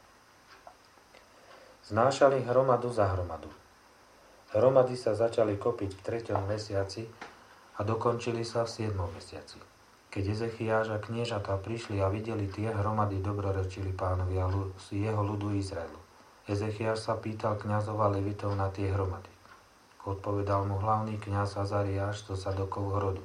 Znášali hromadu za hromadu. Hromady sa začali kopiť v treťom mesiaci a dokončili sa v siedmom mesiaci. Keď Ezechiáš a kniežatá prišli a videli tie hromady, dobrorečili Pánovi a jeho ľudu Izraelu. Ezechiáš sa pýtal kňazov a levitov na tie hromady. Odpovedal mu hlavný kňaz Azariáš zo Sadokov hrodu.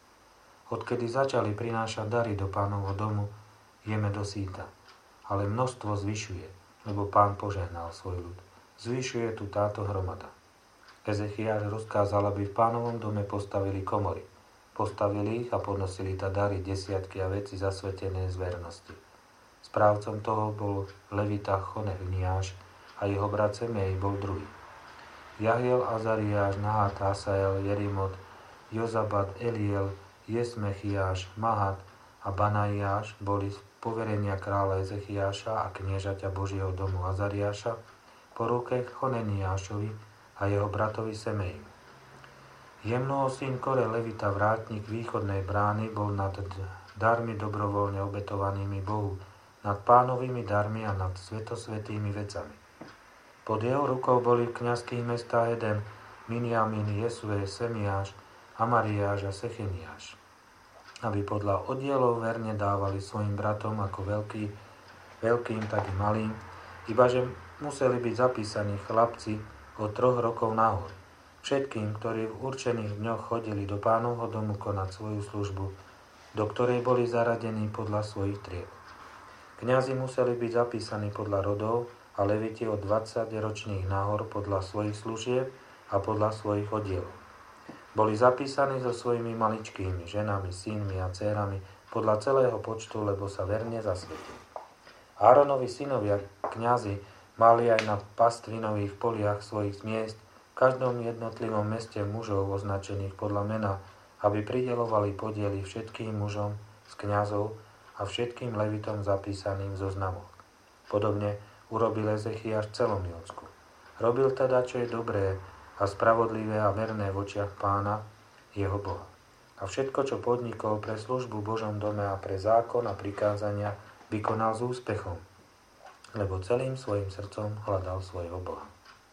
Odkedy začali prinášať dary do Pánovho domu, jeme do síta, ale množstvo zvyšuje, lebo Pán požehnal svoj ľud. Zvyšuje tu táto hromada. Ezechiáš rozkázal, aby v Pánovom dome postavili komory. Postavili ich a podnosili tá dary, desiatky a veci zasvetené z vernosti. Správcom toho bol levita Chonehniáš a jeho brat Semej bol druhý. Jahiel, Azariáš, Nahat, Asael, Jerimot, Jozabad, Eliel, Jesmechiáš, Mahat a Banaiáš boli z poverenia kráľa Ezechiáša a kniežaťa Božieho domu Azariáša po ruke Choneniášovi a jeho bratovi Semeju. Jemnoho syn Kore levita vrátnik východnej brány bol nad darmi dobrovoľne obetovanými Bohu, nad Pánovými darmi a nad svetosvätými vecami. Pod jeho rukou boli v kňazských mestách Eden, Minjamin, Jesue, Semiáš, Amariáš a Secheniáš, aby podľa oddielov verne dávali svojim bratom ako veľký, veľkým, tak i malým, ibaže museli byť zapísaní chlapci od troch rokov nahor. Všetkým, ktorí v určených dňoch chodili do Pánovho domu konať svoju službu, do ktorej boli zaradení podľa svojich tried. Kňazi museli byť zapísaní podľa rodov a leviti od dvadsaťročných nahor podľa svojich služieb a podľa svojich oddielov. Boli zapísaní so svojimi maličkými ženami, synmi a dcérami podľa celého počtu, lebo sa verne zasvetili. Áronovi synovia, kňazi, mali aj na pastvinových poliach svojich miest v každom jednotlivom meste mužov označených podľa mena, aby prideľovali podiely všetkým mužom z kňazov a všetkým levitom zapísaným v zoznamoch. Podobne urobil Ezechiáš v celom Jónsku. Robil teda, čo je dobré a spravodlivé a verné v očiach Pána, jeho Boha. A všetko, čo podnikol pre službu v Božom dome a pre zákon a prikázania, vykonal s úspechom, lebo celým svojim srdcom hľadal svojho Boha.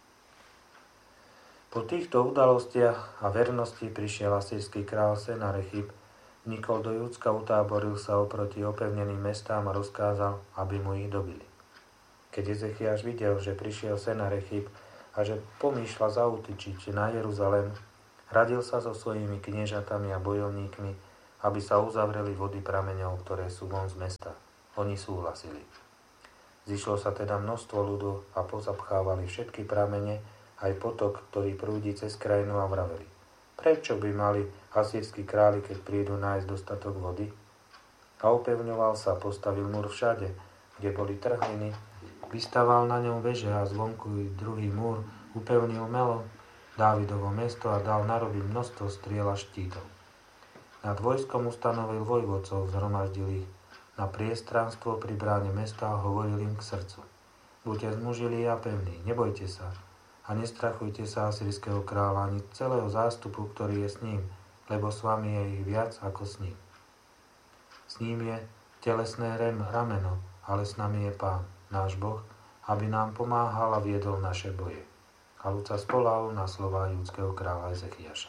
Po týchto udalostiach a vernosti prišiel asýrsky král Senarechib, vnikol do Júdska, utáboril sa oproti opevneným mestám a rozkázal, aby mu ich dobili. Keď Ezechiáš videl, že prišiel Senarechib a že pomýšľa zaútočiť na Jeruzalém, Radil sa so svojimi kniežatami a bojovníkmi, aby sa uzavreli vody prameňov, ktoré sú von z mesta. Oni súhlasili. Zišlo sa teda množstvo ľudu a pozapchávali všetky pramene, aj potok, ktorý prúdi cez krajinu a vraveli. Prečo by mali asýrski králi, keď prídu nájsť dostatok vody? A upevňoval sa, postavil múr všade, kde boli trhliny, vystaval na ňom veže a zvonku druhý múr, upevnil Melo, Dávidovo mesto a dal narobiť množstvo striel a štítov. Nad vojskom ustanovil vojvodcov, zhromaždil ich na priestranstvo pri bráne mesta a hovoril im k srdcu. Buďte zmužili a pevní, nebojte sa a nestrachujte sa asýrskeho kráľa ani celého zástupu, ktorý je s ním, lebo s vami je ich viac ako s ním. S ním je telesné rem, rameno, ale s nami je Pán, náš Boh, aby nám pomáhal a viedol naše boje. A ľud sa spolahol na slová judského kráľa Ezechiaša.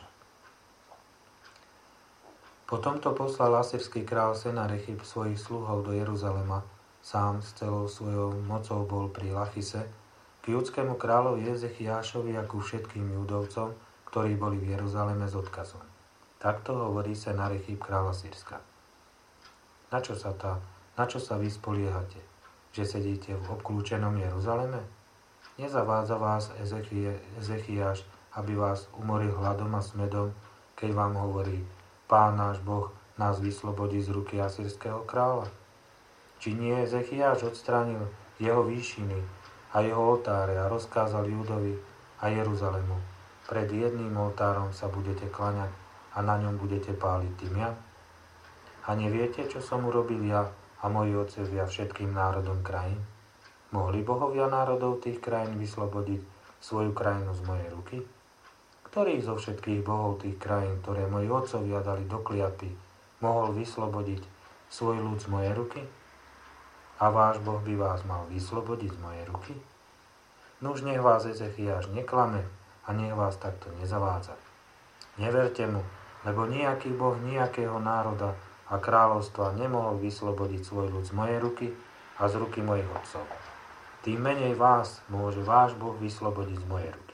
Po tomto poslal asýrsky kráľ Senarechib svojich sluhov do Jeruzalema, sám s celou svojou mocou bol pri Lachise, k judskému kráľovi Ezechiašovi a ku všetkým judovcom, ktorí boli v Jeruzaleme s odkazom. Takto hovorí Senarechib kráľ Asýrska. Na čo sa tá, na čo sa vy spoliehate, že sedíte v obklúčenom Jeruzaleme? Nezavádza vás Ezechiaš, aby vás umoril hladom a smedom, keď vám hovorí, Pán náš Boh nás vyslobodí z ruky asýrskeho kráľa? Či nie Ezechiaš odstránil jeho výšiny a jeho oltáre a rozkázal Júdovi a Jeruzalému, pred jedným oltárom sa budete klaňať a na ňom budete páliť tymian? A neviete, čo som urobil ja a moji otcovia všetkým národom krajín? Mohli bohovia národov tých krajín vyslobodiť svoju krajinu z mojej ruky? Ktorých zo všetkých bohov tých krajín, ktoré moji otcovia dali do kliapy, mohol vyslobodiť svoj ľud z mojej ruky? A váš Boh by vás mal vyslobodiť z mojej ruky? Nuž nech vás Ezechiaš neklame a nech vás takto nezavádza. Neverte mu, lebo nejaký boh nejakého národa a kráľovstva nemohol vyslobodiť svoj ľud z mojej ruky a z ruky mojich otcov. Tým menej vás môže váš Boh vyslobodiť z mojej ruky.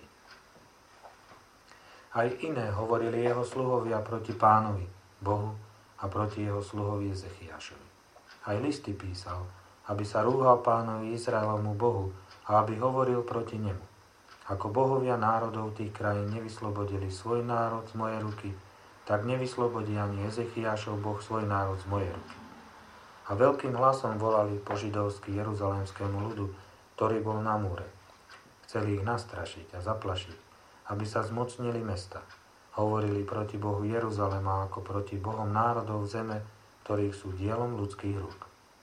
Aj iné hovorili jeho sluhovia proti Pánovi, Bohu, a proti jeho sluhovi Ezechiašovi. Aj listy písal, aby sa rúhal Pánovi Izraelovmu Bohu a aby hovoril proti nemu. Ako bohovia národov tých krajín nevyslobodili svoj národ z mojej ruky, tak nevyslobodí ani Ezechiašov Boh svoj národ z mojej ruky. A veľkým hlasom volali po židovsky jeruzalémskému ľudu, ktorý bol na múre. Chceli ich nastrašiť a zaplašiť, aby sa zmocnili mesta. Hovorili proti Bohu Jeruzalema ako proti bohom národov zeme, ktorých sú dielom ľudských rúk.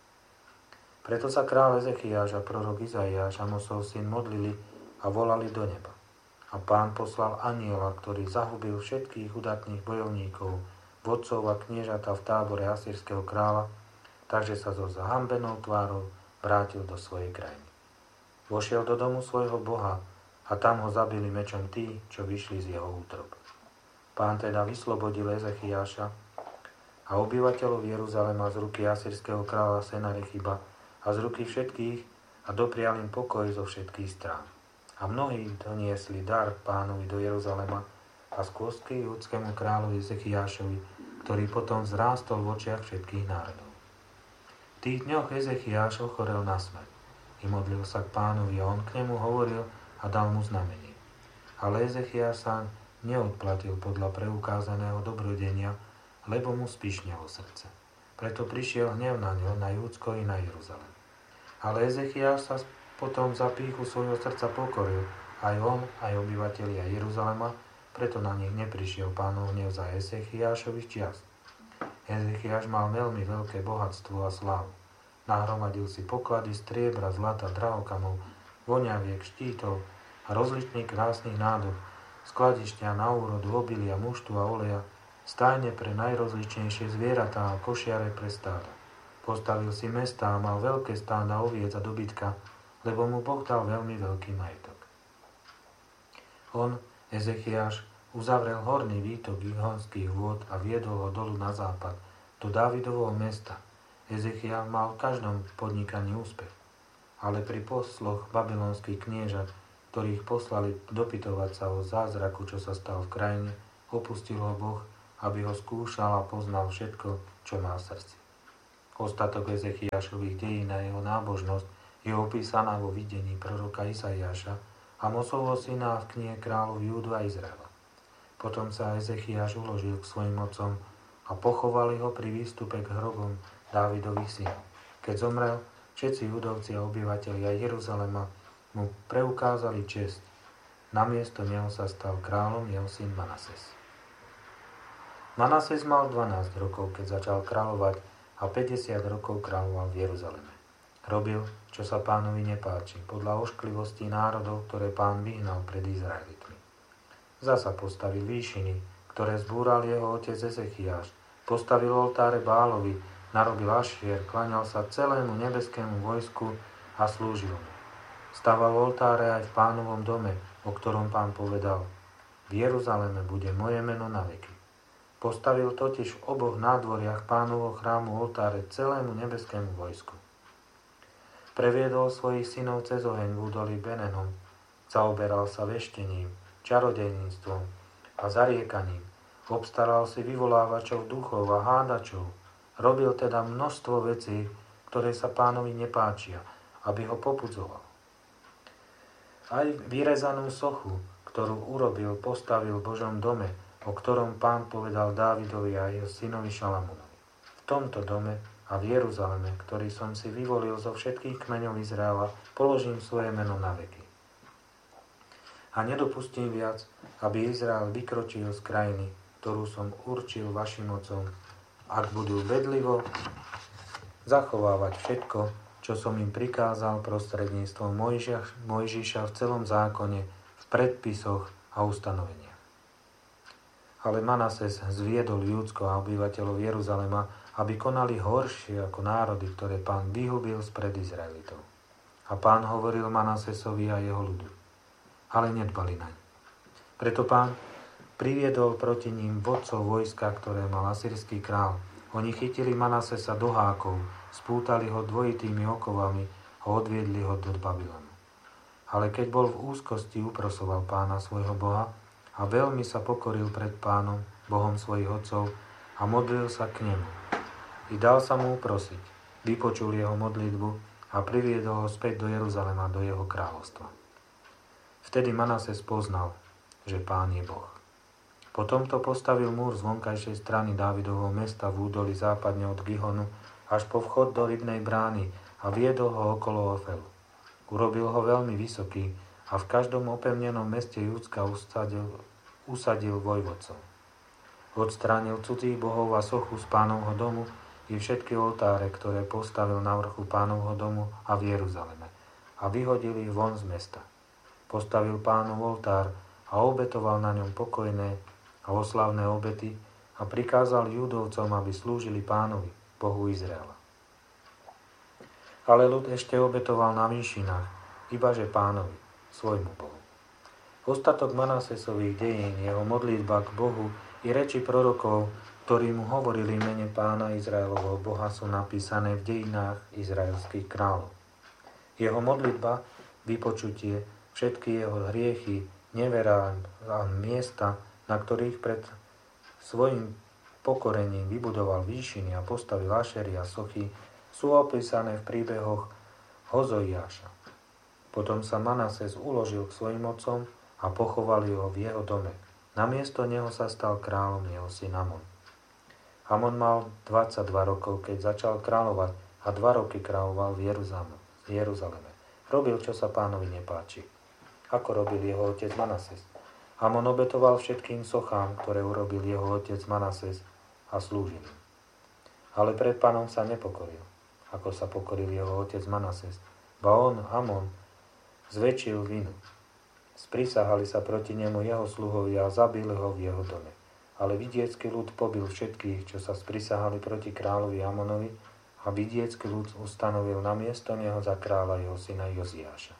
Preto sa kráľ Ezechiaš a prorok Izaiáš, Amosov syn, modlili a volali do neba. A Pán poslal anjela, ktorý zahubil všetkých udatných bojovníkov, vodcov a kniežata v tábore asýrskeho kráľa, takže sa so zahambenou tvárou vrátil do svojej krajiny. Vošiel do domu svojho Boha a tam ho zabili mečom tí, čo vyšli z jeho útrob. Pán teda vyslobodil Ezechiaša a obyvateľov Jeruzalema z ruky asýrskeho kráľa Senarechiba a z ruky všetkých a doprial im pokoj zo všetkých strán. A mnohí doniesli dar Pánovi do Jeruzalema a z kôstky judskému kráľovi Ezechiašovi, ktorý potom vzrástol v očiach všetkých národov. V tých dňoch Ezechiaš ochorel na smrť. I modlil sa k Pánovi a on k nemu hovoril a dal mu znamenie. Ale Ezechiaš sa neodplatil podľa preukázaného dobrodenia, lebo mu spíšnelo srdce. Preto prišiel hnev na ňo, na Júdsko i na Jeruzalém. Ale Ezechiaš sa potom za pýchu svojho srdca pokoril, aj on, aj obyvatelia Jeruzalema, preto na nich neprišiel Pánov hnev za Ezechiašových čias. Ezechiaš mal veľmi veľké bohatstvo a slávu. Nahromadil si poklady striebra, zlata, drahokamov, voňaviek, štítov a rozličných krásnych nádob, skladišťa na úrodu, obilia, muštu a oleja, stajne pre najrozličnejšie zvieratá a košiare pre stáda. Postavil si mestá a mal veľké stáda oviec a dobytka, lebo mu Boh dal veľmi veľký majetok. On, Ezechiaš, uzavrel horný výtok Gihonských vôd a viedol ho dolu na západ, do Dávidovho mesta. Ezechiel mal v každom podnikaní úspech, ale pri posloch babylonských kniežat, ktorých poslali dopytovať sa o zázraku, čo sa stal v krajine, opustil ho Boh, aby ho skúšal a poznal všetko, čo má v srdci. Ostatok Ezechiašových dejín a jeho nábožnosť je opísaná vo videní proroka Izaiáša, Amosovho syna v knihe kráľov Júdu a Izraela. Potom sa Ezechiáš uložil k svojim otcom a pochovali ho pri výstupe k hrobom Dávidových synov. Keď zomrel, všetci judovci a obyvatelia Jeruzalema mu preukázali česť. Namiesto neho sa stal kráľom jeho syn Manases. Manases mal dvanásť rokov, keď začal kráľovať a päťdesiat rokov kráľoval v Jeruzaleme. Robil, čo sa Pánovi nepáči, podľa ošklivosti národov, ktoré Pán vyhnal pred Izraelitmi. Zasa postavil výšiny, ktoré zbúral jeho otec Ezechiáš. Postavil oltáre Bálovi, narobil Ašier, klaňal sa celému nebeskému vojsku a slúžil mu. Staval oltáre aj v Pánovom dome, o ktorom Pán povedal: v Jeruzaleme bude moje meno na veky. Postavil totiž v oboch nádvoriach Pánovho chrámu oltáre celému nebeskému vojsku. Previedol svojich synov cez oheň v údolí Benenom, zaoberal sa veštením, čarodejníctvom a zariekaním, obstaral si vyvolávačov duchov a hádačov, robil teda množstvo vecí, ktoré sa Pánovi nepáčia, aby ho popudzoval. Aj vyrezanú sochu, ktorú urobil, postavil v Božom dome, o ktorom Pán povedal Dávidovi a jeho synovi Šalamúnovi. V tomto dome a v Jeruzaleme, ktorý som si vyvolil zo všetkých kmeňov Izraela, položím svoje meno na veky. A nedopustím viac, aby Izrael vykročil z krajiny, ktorú som určil vašim otcom, ak budú bedlivo zachovávať všetko, čo som im prikázal prostredníctvom Mojžiša v celom zákone, v predpisoch a ustanoveniach. Ale Manases zviedol Júdsko a obyvateľov Jeruzalema, aby konali horšie ako národy, ktoré Pán vyhubil spred Izraelitov. A Pán hovoril Manasesovi a jeho ľudu, ale nedbali naň. Preto Pán priviedol proti ním vodcov vojska, ktoré mal asýrsky král. Oni chytili Manasesa do hákov, spútali ho dvojitými okovami a odviedli ho do Babylonu. Ale keď bol v úzkosti, uprosoval Pána svojho Boha a veľmi sa pokoril pred Pánom, Bohom svojich otcov, a modlil sa k nemu. I dal sa mu uprosiť, vypočul jeho modlitbu a priviedol ho späť do Jeruzalema, do jeho kráľovstva. Vtedy Manases poznal, že Pán je Boh. Potom to postavil múr z vonkajšej strany Dávidovho mesta v údolí západne od Gihonu až po vchod do rybnej brány a viedol ho okolo Ofelu. Urobil ho veľmi vysoký a v každom opevnenom meste Júdska usadil, usadil vojvodcov. Odstránil cudzích bohov a sochu z Pánovho domu i všetky oltáre, ktoré postavil na vrchu Pánovho domu a v Jeruzaleme, a vyhodil ich von z mesta. Postavil Pánov oltár a obetoval na ňom pokojné a oslavné obety a prikázal Júdovcom, aby slúžili Pánovi, Bohu Izraela. Ale ľud ešte obetoval na výšinách, ibaže Pánovi, svojmu Bohu. Ostatok Manasesových dejín, jeho modlitba k Bohu i reči prorokov, ktorí mu hovorili mene Pána Izraelovho Boha, sú napísané v dejinách izraelských kráľov. Jeho modlitba, vypočutie, všetky jeho hriechy, neverá a miesta, na ktorých pred svojim pokorením vybudoval výšiny a postavil ašery a sochy, sú opísané v príbehoch Hozoiáša. Potom sa Manases uložil k svojim otcom a pochovali ho v jeho dome. Namiesto neho sa stal kráľom jeho syn Amon. Amon mal dvadsaťdva rokov, keď začal kráľovať, a dva roky kráľoval v Jeruzaleme. Robil, čo sa Pánovi nepáči, ako robil jeho otec Manases. Amon obetoval všetkým sochám, ktoré urobil jeho otec Manases, a slúžil. Ale pred Pánom sa nepokoril, ako sa pokoril jeho otec Manases. Ba on, Amon, zväčšil vinu. Sprisahali sa proti nemu jeho sluhovia a zabili ho v jeho dome. Ale vidiecký ľud pobil všetkých, čo sa sprisahali proti kráľovi Amonovi, a vidiecký ľud ustanovil na miesto neho za kráľa jeho syna Joziáša.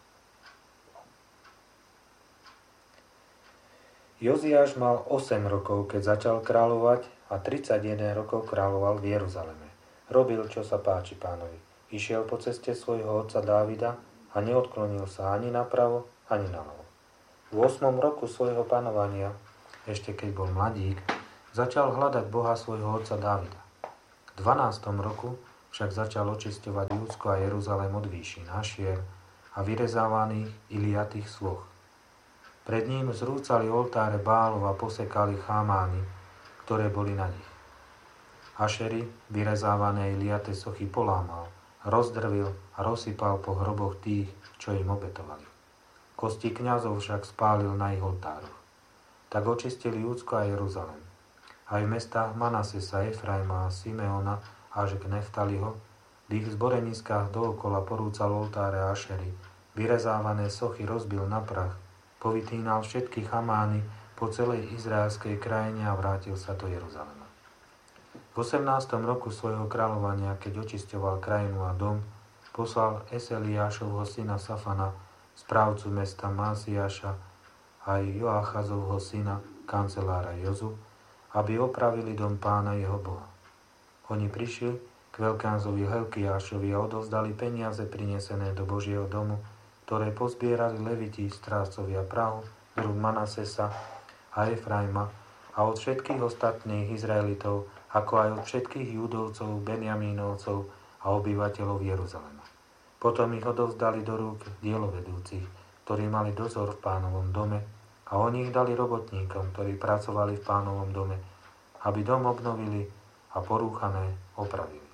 Joziáš mal osem rokov, keď začal kráľovať, a tridsaťjeden rokov kráľoval v Jeruzaleme. Robil, čo sa páči Pánovi. Išiel po ceste svojho otca Dávida a neodklonil sa ani napravo, ani naľavo. V ôsmom roku svojho panovania ešte keď bol mladík, začal hľadať Boha svojho otca Dávida. V dvanástom roku však začal očisťovať Júdsko a Jeruzalém od výši, našiel a vyrezávaných iliatých svoch. Pred ním zrúcali oltáre Bálov a posekali chámány, ktoré boli na nich. Ašery, vyrezávané iliaté sochy polámal, rozdrvil a rozsypal po hroboch tých, čo im obetovali. Kosti kňazov však spálil na ich oltároch. Tak očistili Júdsko a Jeruzalém. Aj v mestách Manasesa, Efraima a Simeona až k Neftaliho, v ich zboreniskách dookola porúcal oltáre Ašery, vyrezávané sochy rozbil na prach, povytínal všetky chamány po celej izraelskej krajine a vrátil sa do Jeruzalema. V osemnástom roku svojho kráľovania, keď očisťoval krajinu a dom, poslal Eseliášovho syna Safana, správcu mesta Másiáša, aj Joachazovho syna, kancelára Jozu, aby opravili dom Pána jeho Boha. Oni prišli k veľkňazovi Hilkiášovi a odovzdali peniaze prinesené do Božieho domu, ktoré pozbierali leviti, strážcovia prahu, z rúk Manasesa a Efraima a od všetkých ostatných Izraelitov, ako aj od všetkých Júdovcov, Benjamínovcov a obyvateľov Jeruzalema. Potom ich odovzdali do rúk dielovedúcich, ktorí mali dozor v Pánovom dome, a oni ich dali robotníkom, ktorí pracovali v Pánovom dome, aby dom obnovili a porúchané opravili.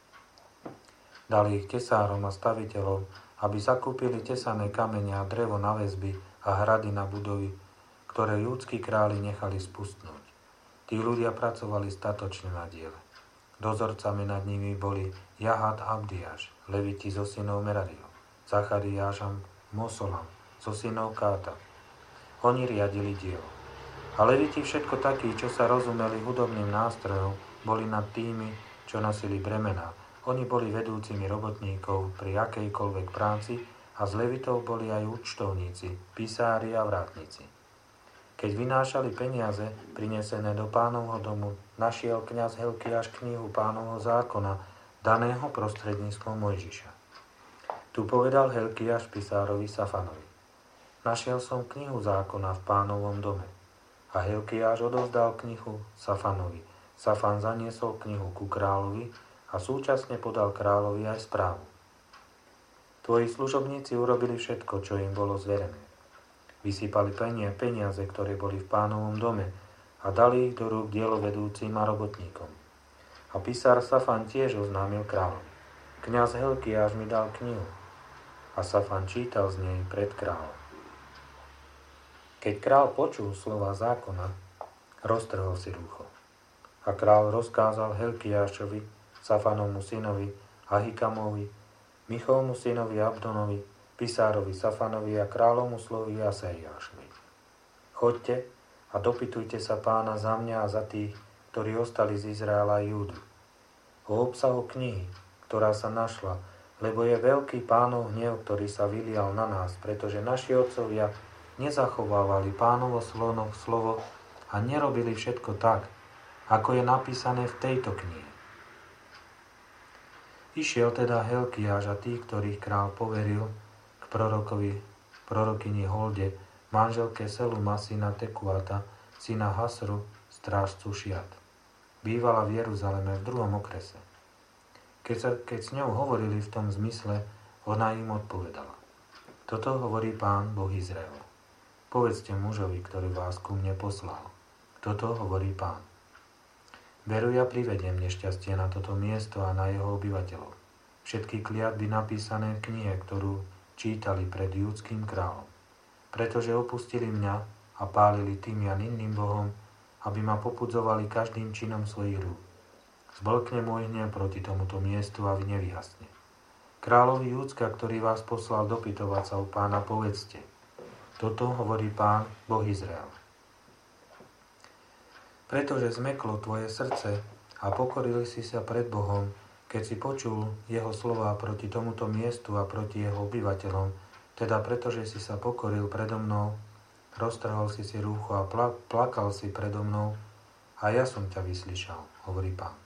Dali ich tesárom a staviteľom, aby zakúpili tesané kamene a drevo na väzby a hrady na budovy, ktoré júdski králi nechali spustnúť. Tí ľudia pracovali statočne na diele. Dozorcami nad nimi boli Jahat a Abdiáš, leviti zo synov Merariho, Zachariáš a Mosolam zo synov Káta. Oni riadili dielo. A leviti všetko takí, čo sa rozumeli hudobným nástrojom, boli nad tými, čo nosili bremená. Oni boli vedúcimi robotníkov pri akejkoľvek práci a z levitov boli aj účtovníci, pisári a vrátnici. Keď vynášali peniaze prinesené do Pánovho domu, našiel kňaz Hilkiáš knihu Pánovho zákona, daného prostredníctvom Mojžiša. Tu povedal Hilkiáš pisárovi Safanovi: Našiel som knihu zákona v Pánovom dome. A Hilkiáš odovzdal knihu Safanovi. Safan zaniesol knihu ku kráľovi a súčasne podal kráľovi aj správu. Tvoji služobníci urobili všetko, čo im bolo zverené. Vysypali peniaze, ktoré boli v Pánovom dome, a dali ich do rúk dielovedúcim a robotníkom. A pisár Safan tiež oznámil kráľovi: Kňaz Hilkiáš mi dal knihu. A Safan čítal z nej pred kráľom. Keď kráľ počul slova zákona, roztrhol si rúcho. A kráľ rozkázal Hilkiášovi, Safanovmu synovi, Ahikamovi, Michovmu synovi Abdonovi, pisárovi Safanovi a kráľovmu slovi Asaiášovi: Choďte a dopytujte sa Pána za mňa a za tých, ktorí ostali z Izraela a Júdu, o obsahu knihy, ktorá sa našla, lebo je veľký Pánov hnev, ktorý sa vylial na nás, pretože naši otcovia nezachovávali Pánovo slovo a nerobili všetko tak, ako je napísané v tejto knihe. Išiel teda Hilkiáš a tí, ktorých král poveril, k prorokovi, prorokyni Holde, manželke Seluma, syna Tekuata, syna Hasru, strážcu Šiat. Bývala v Jeruzaleme v druhom okrese. Keď, sa, keď s ňou hovorili v tom zmysle, ona im odpovedala: Toto hovorí Pán, Boh Izraela. Povedzte mužovi, ktorý vás ku mne poslal. Toto hovorí Pán. Veru, ja privediem nešťastie na toto miesto a na jeho obyvateľov. Všetky kliatby napísané v knihe, ktorú čítali pred júdským kráľom. Pretože opustili mňa a pálili Tymian inným bohom, aby ma popudzovali každým činom svojich rúk. Zblkne môj hnev proti tomuto miestu a vy nevyhasne. Kráľovi Júdska, ktorý vás poslal dopytovať sa u Pána, povedzte: Toto hovorí Pán, Boh Izraela. Pretože zmeklo tvoje srdce a pokorili si sa pred Bohom, keď si počul jeho slová proti tomuto miestu a proti jeho obyvateľom, teda pretože si sa pokoril predo mnou, roztrhol si si rúcho a pla- plakal si predo mnou, a ja som ťa vyslyšal, hovorí Pán.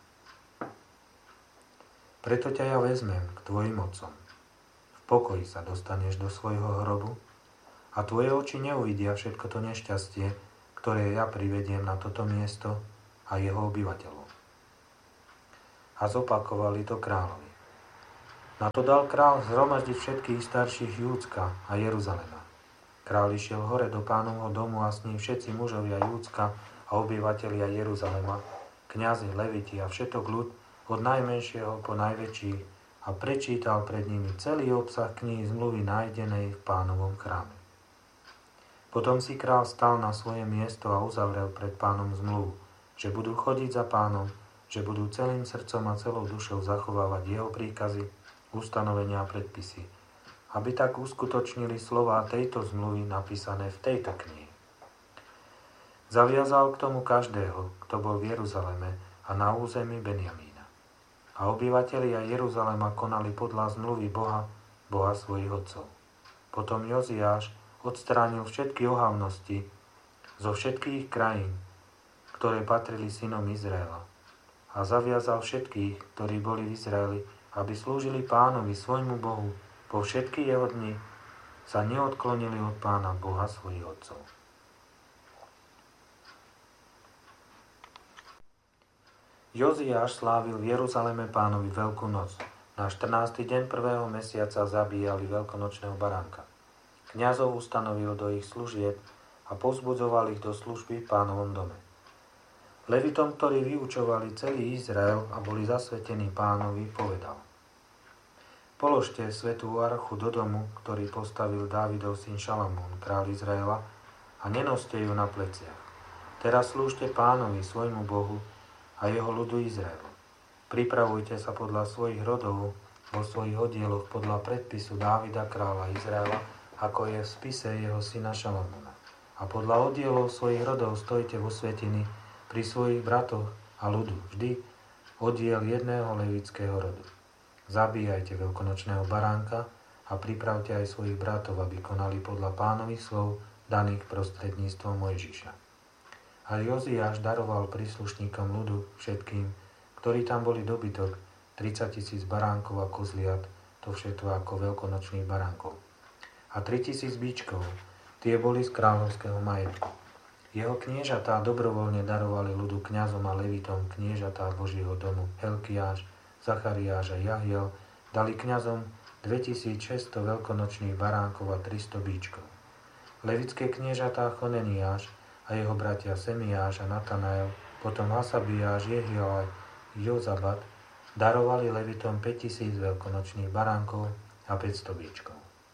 Preto ťa ja vezmem k tvojim otcom. V pokoji sa dostaneš do svojho hrobu a tvoje oči neuvidia všetko to nešťastie, ktoré ja privediem na toto miesto a jeho obyvateľov. A zopakovali to kráľovi. Na to dal kráľ zhromaždiť všetkých starších Júdska a Jeruzalema. Kráľ išiel hore do Pánovho domu a s ním všetci mužovia Júdska a obyvatelia Jeruzalema, kňazi, leviti a všetok ľud od najmenšieho po najväčší a prečítal pred nimi celý obsah knihy zmluvy nájdenej v Pánovom chráme. Potom si kráľ stal na svoje miesto a uzavrel pred Pánom zmluvu, že budú chodiť za Pánom, že budú celým srdcom a celou dušou zachovávať jeho príkazy, ustanovenia a predpisy, aby tak uskutočnili slová tejto zmluvy napísané v tejto knihe. Zaviazal k tomu každého, kto bol v Jeruzaleme a na území Benjamína. A obyvatelia Jeruzalema konali podľa zmluvy Boha, Boha svojich otcov. Potom Joziáš odstránil všetky ohavnosti zo všetkých krajín, ktoré patrili synom Izraela, a zaviazal všetkých, ktorí boli v Izraeli, aby slúžili Pánovi svojmu Bohu po všetky jeho dni, sa neodklonili od Pána Boha svojich otcov. Joziáš slávil v Jeruzaleme Pánovi Veľkú noc. Na štrnásty deň prvého mesiaca zabíjali veľkonočného baránka. Kňazov ustanovil do ich služieb a povzbudzoval ich do služby v Pánovom dome. Levitom, ktorí vyučovali celý Izrael a boli zasvetení Pánovi, povedal: Položte svätú archu do domu, ktorý postavil Dávidov syn Šalamún, kráľ Izraela, a nenoste ju na pleciach. Teraz slúžte Pánovi, svojmu Bohu, a jeho ľudu Izraelu. Pripravujte sa podľa svojich rodov vo svojich oddieloch podľa predpisu Dávida kráľa Izraela, ako je v spise jeho syna Šalamúna. A podľa oddielov svojich rodov stojte vo svätyni pri svojich bratoch a ľudu, vždy oddiel jedného levického rodu. Zabíjajte veľkonočného baránka a pripravte aj svojich bratov, aby konali podľa Pánových slov daných prostredníctvom Mojžiša. A Joziáš daroval príslušníkom ľudu všetkým, ktorí tam boli dobytok, tridsať tisíc baránkov a kozliat, to všetko ako veľkonočných baránkov. A tri tisíc bíčkov, tie boli z kráľovského majetku. Jeho kniežatá dobrovoľne darovali ľudu kňazom a levitom kniežatá Božieho domu Helkiáš, Zachariáš a Jahiel, dali kňazom dvetisícšesťsto veľkonočných baránkov a tristo bíčkov. Levické kniežatá Choneniáš a jeho bratia Semiáš a Natanael, potom Hasabiáš, Jehiel a Jozabat, darovali levitom päťtisíc veľkonočných baránkov a päťsto bíčkov.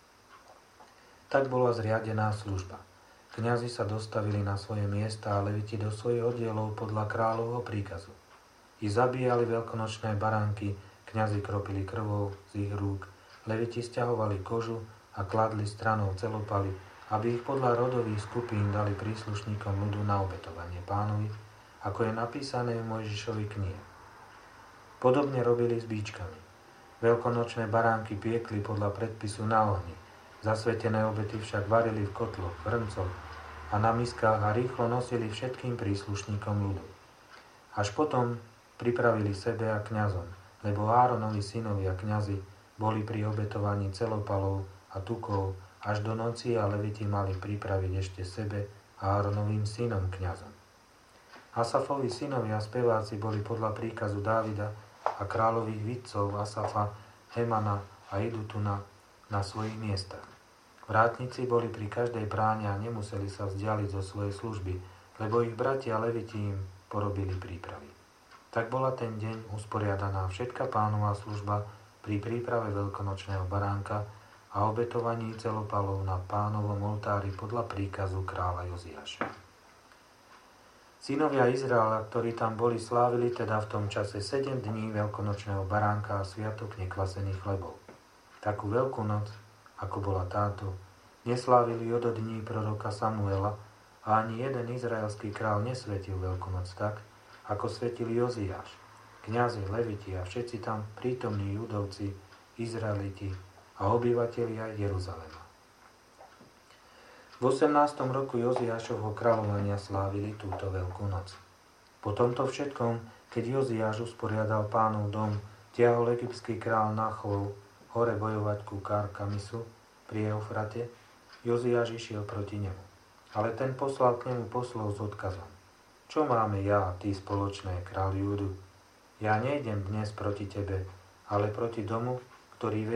Tak bola zriadená služba. Kňazi sa dostavili na svoje miesta a leviti do svojich oddielov podľa kráľovho príkazu. I zabíjali veľkonočné baránky, kňazi kropili krvou z ich rúk, leviti sťahovali kožu a kladli stranou celopaly, aby ich podľa rodových skupín dali príslušníkom ľudu na obetovanie Pánovi, ako je napísané v Mojžišovej knihe. Podobne robili s bíčkami. Veľkonočné baránky piekli podľa predpisu na ohni, zasvetené obety však varili v kotloch, v hrncoch a na miskách a rýchlo nosili všetkým príslušníkom ľudu. Až potom pripravili sebe a kňazom, lebo Áronovi synovia kňazi boli pri obetovaní celopalov a tukov až do noci a leviti mali pripraviť ešte sebe a Áronovým synom kňazom. Asafovi synovia speváci boli podľa príkazu Dávida a kráľových vidcov Asafa, Hemana a Idutuna na svojich miestach. Vrátnici boli pri každej bráne a nemuseli sa vzdialiť zo svojej služby, lebo ich bratia leviti im porobili prípravy. Tak bola ten deň usporiadaná všetka Pánová služba pri príprave veľkonočného baránka a obetovaní celopalov na Pánovom oltári podľa príkazu kráľa Joziáša. Synovia Izraela, ktorí tam boli, slávili teda v tom čase sedem dní veľkonočného baránka a sviatok nekvasených chlebov. Takú veľkú noc, ako bola táto, neslávili od dní proroka Samuela a ani jeden izraelský král nesvetil veľkú noc tak, ako svetil Joziáš, kňazi, leviti a všetci tam prítomní Judovci, Izraeliti a obyvatelia Jeruzalema. V osemnástom roku Joziášovho kráľovania slávili túto veľkú noc. Po tomto všetkom, keď Joziáš usporiadal Pánov dom, tiahol egyptský král Nachol hore bojovať ku Karkamisu pri Eufrate, Joziáš išiel proti nemu. Ale ten poslal k nemu poslov s odkazom. Čo máme ja a ty spoločné, kráľ Júdu? Ja nejdem dnes proti tebe, ale proti domu, ktorý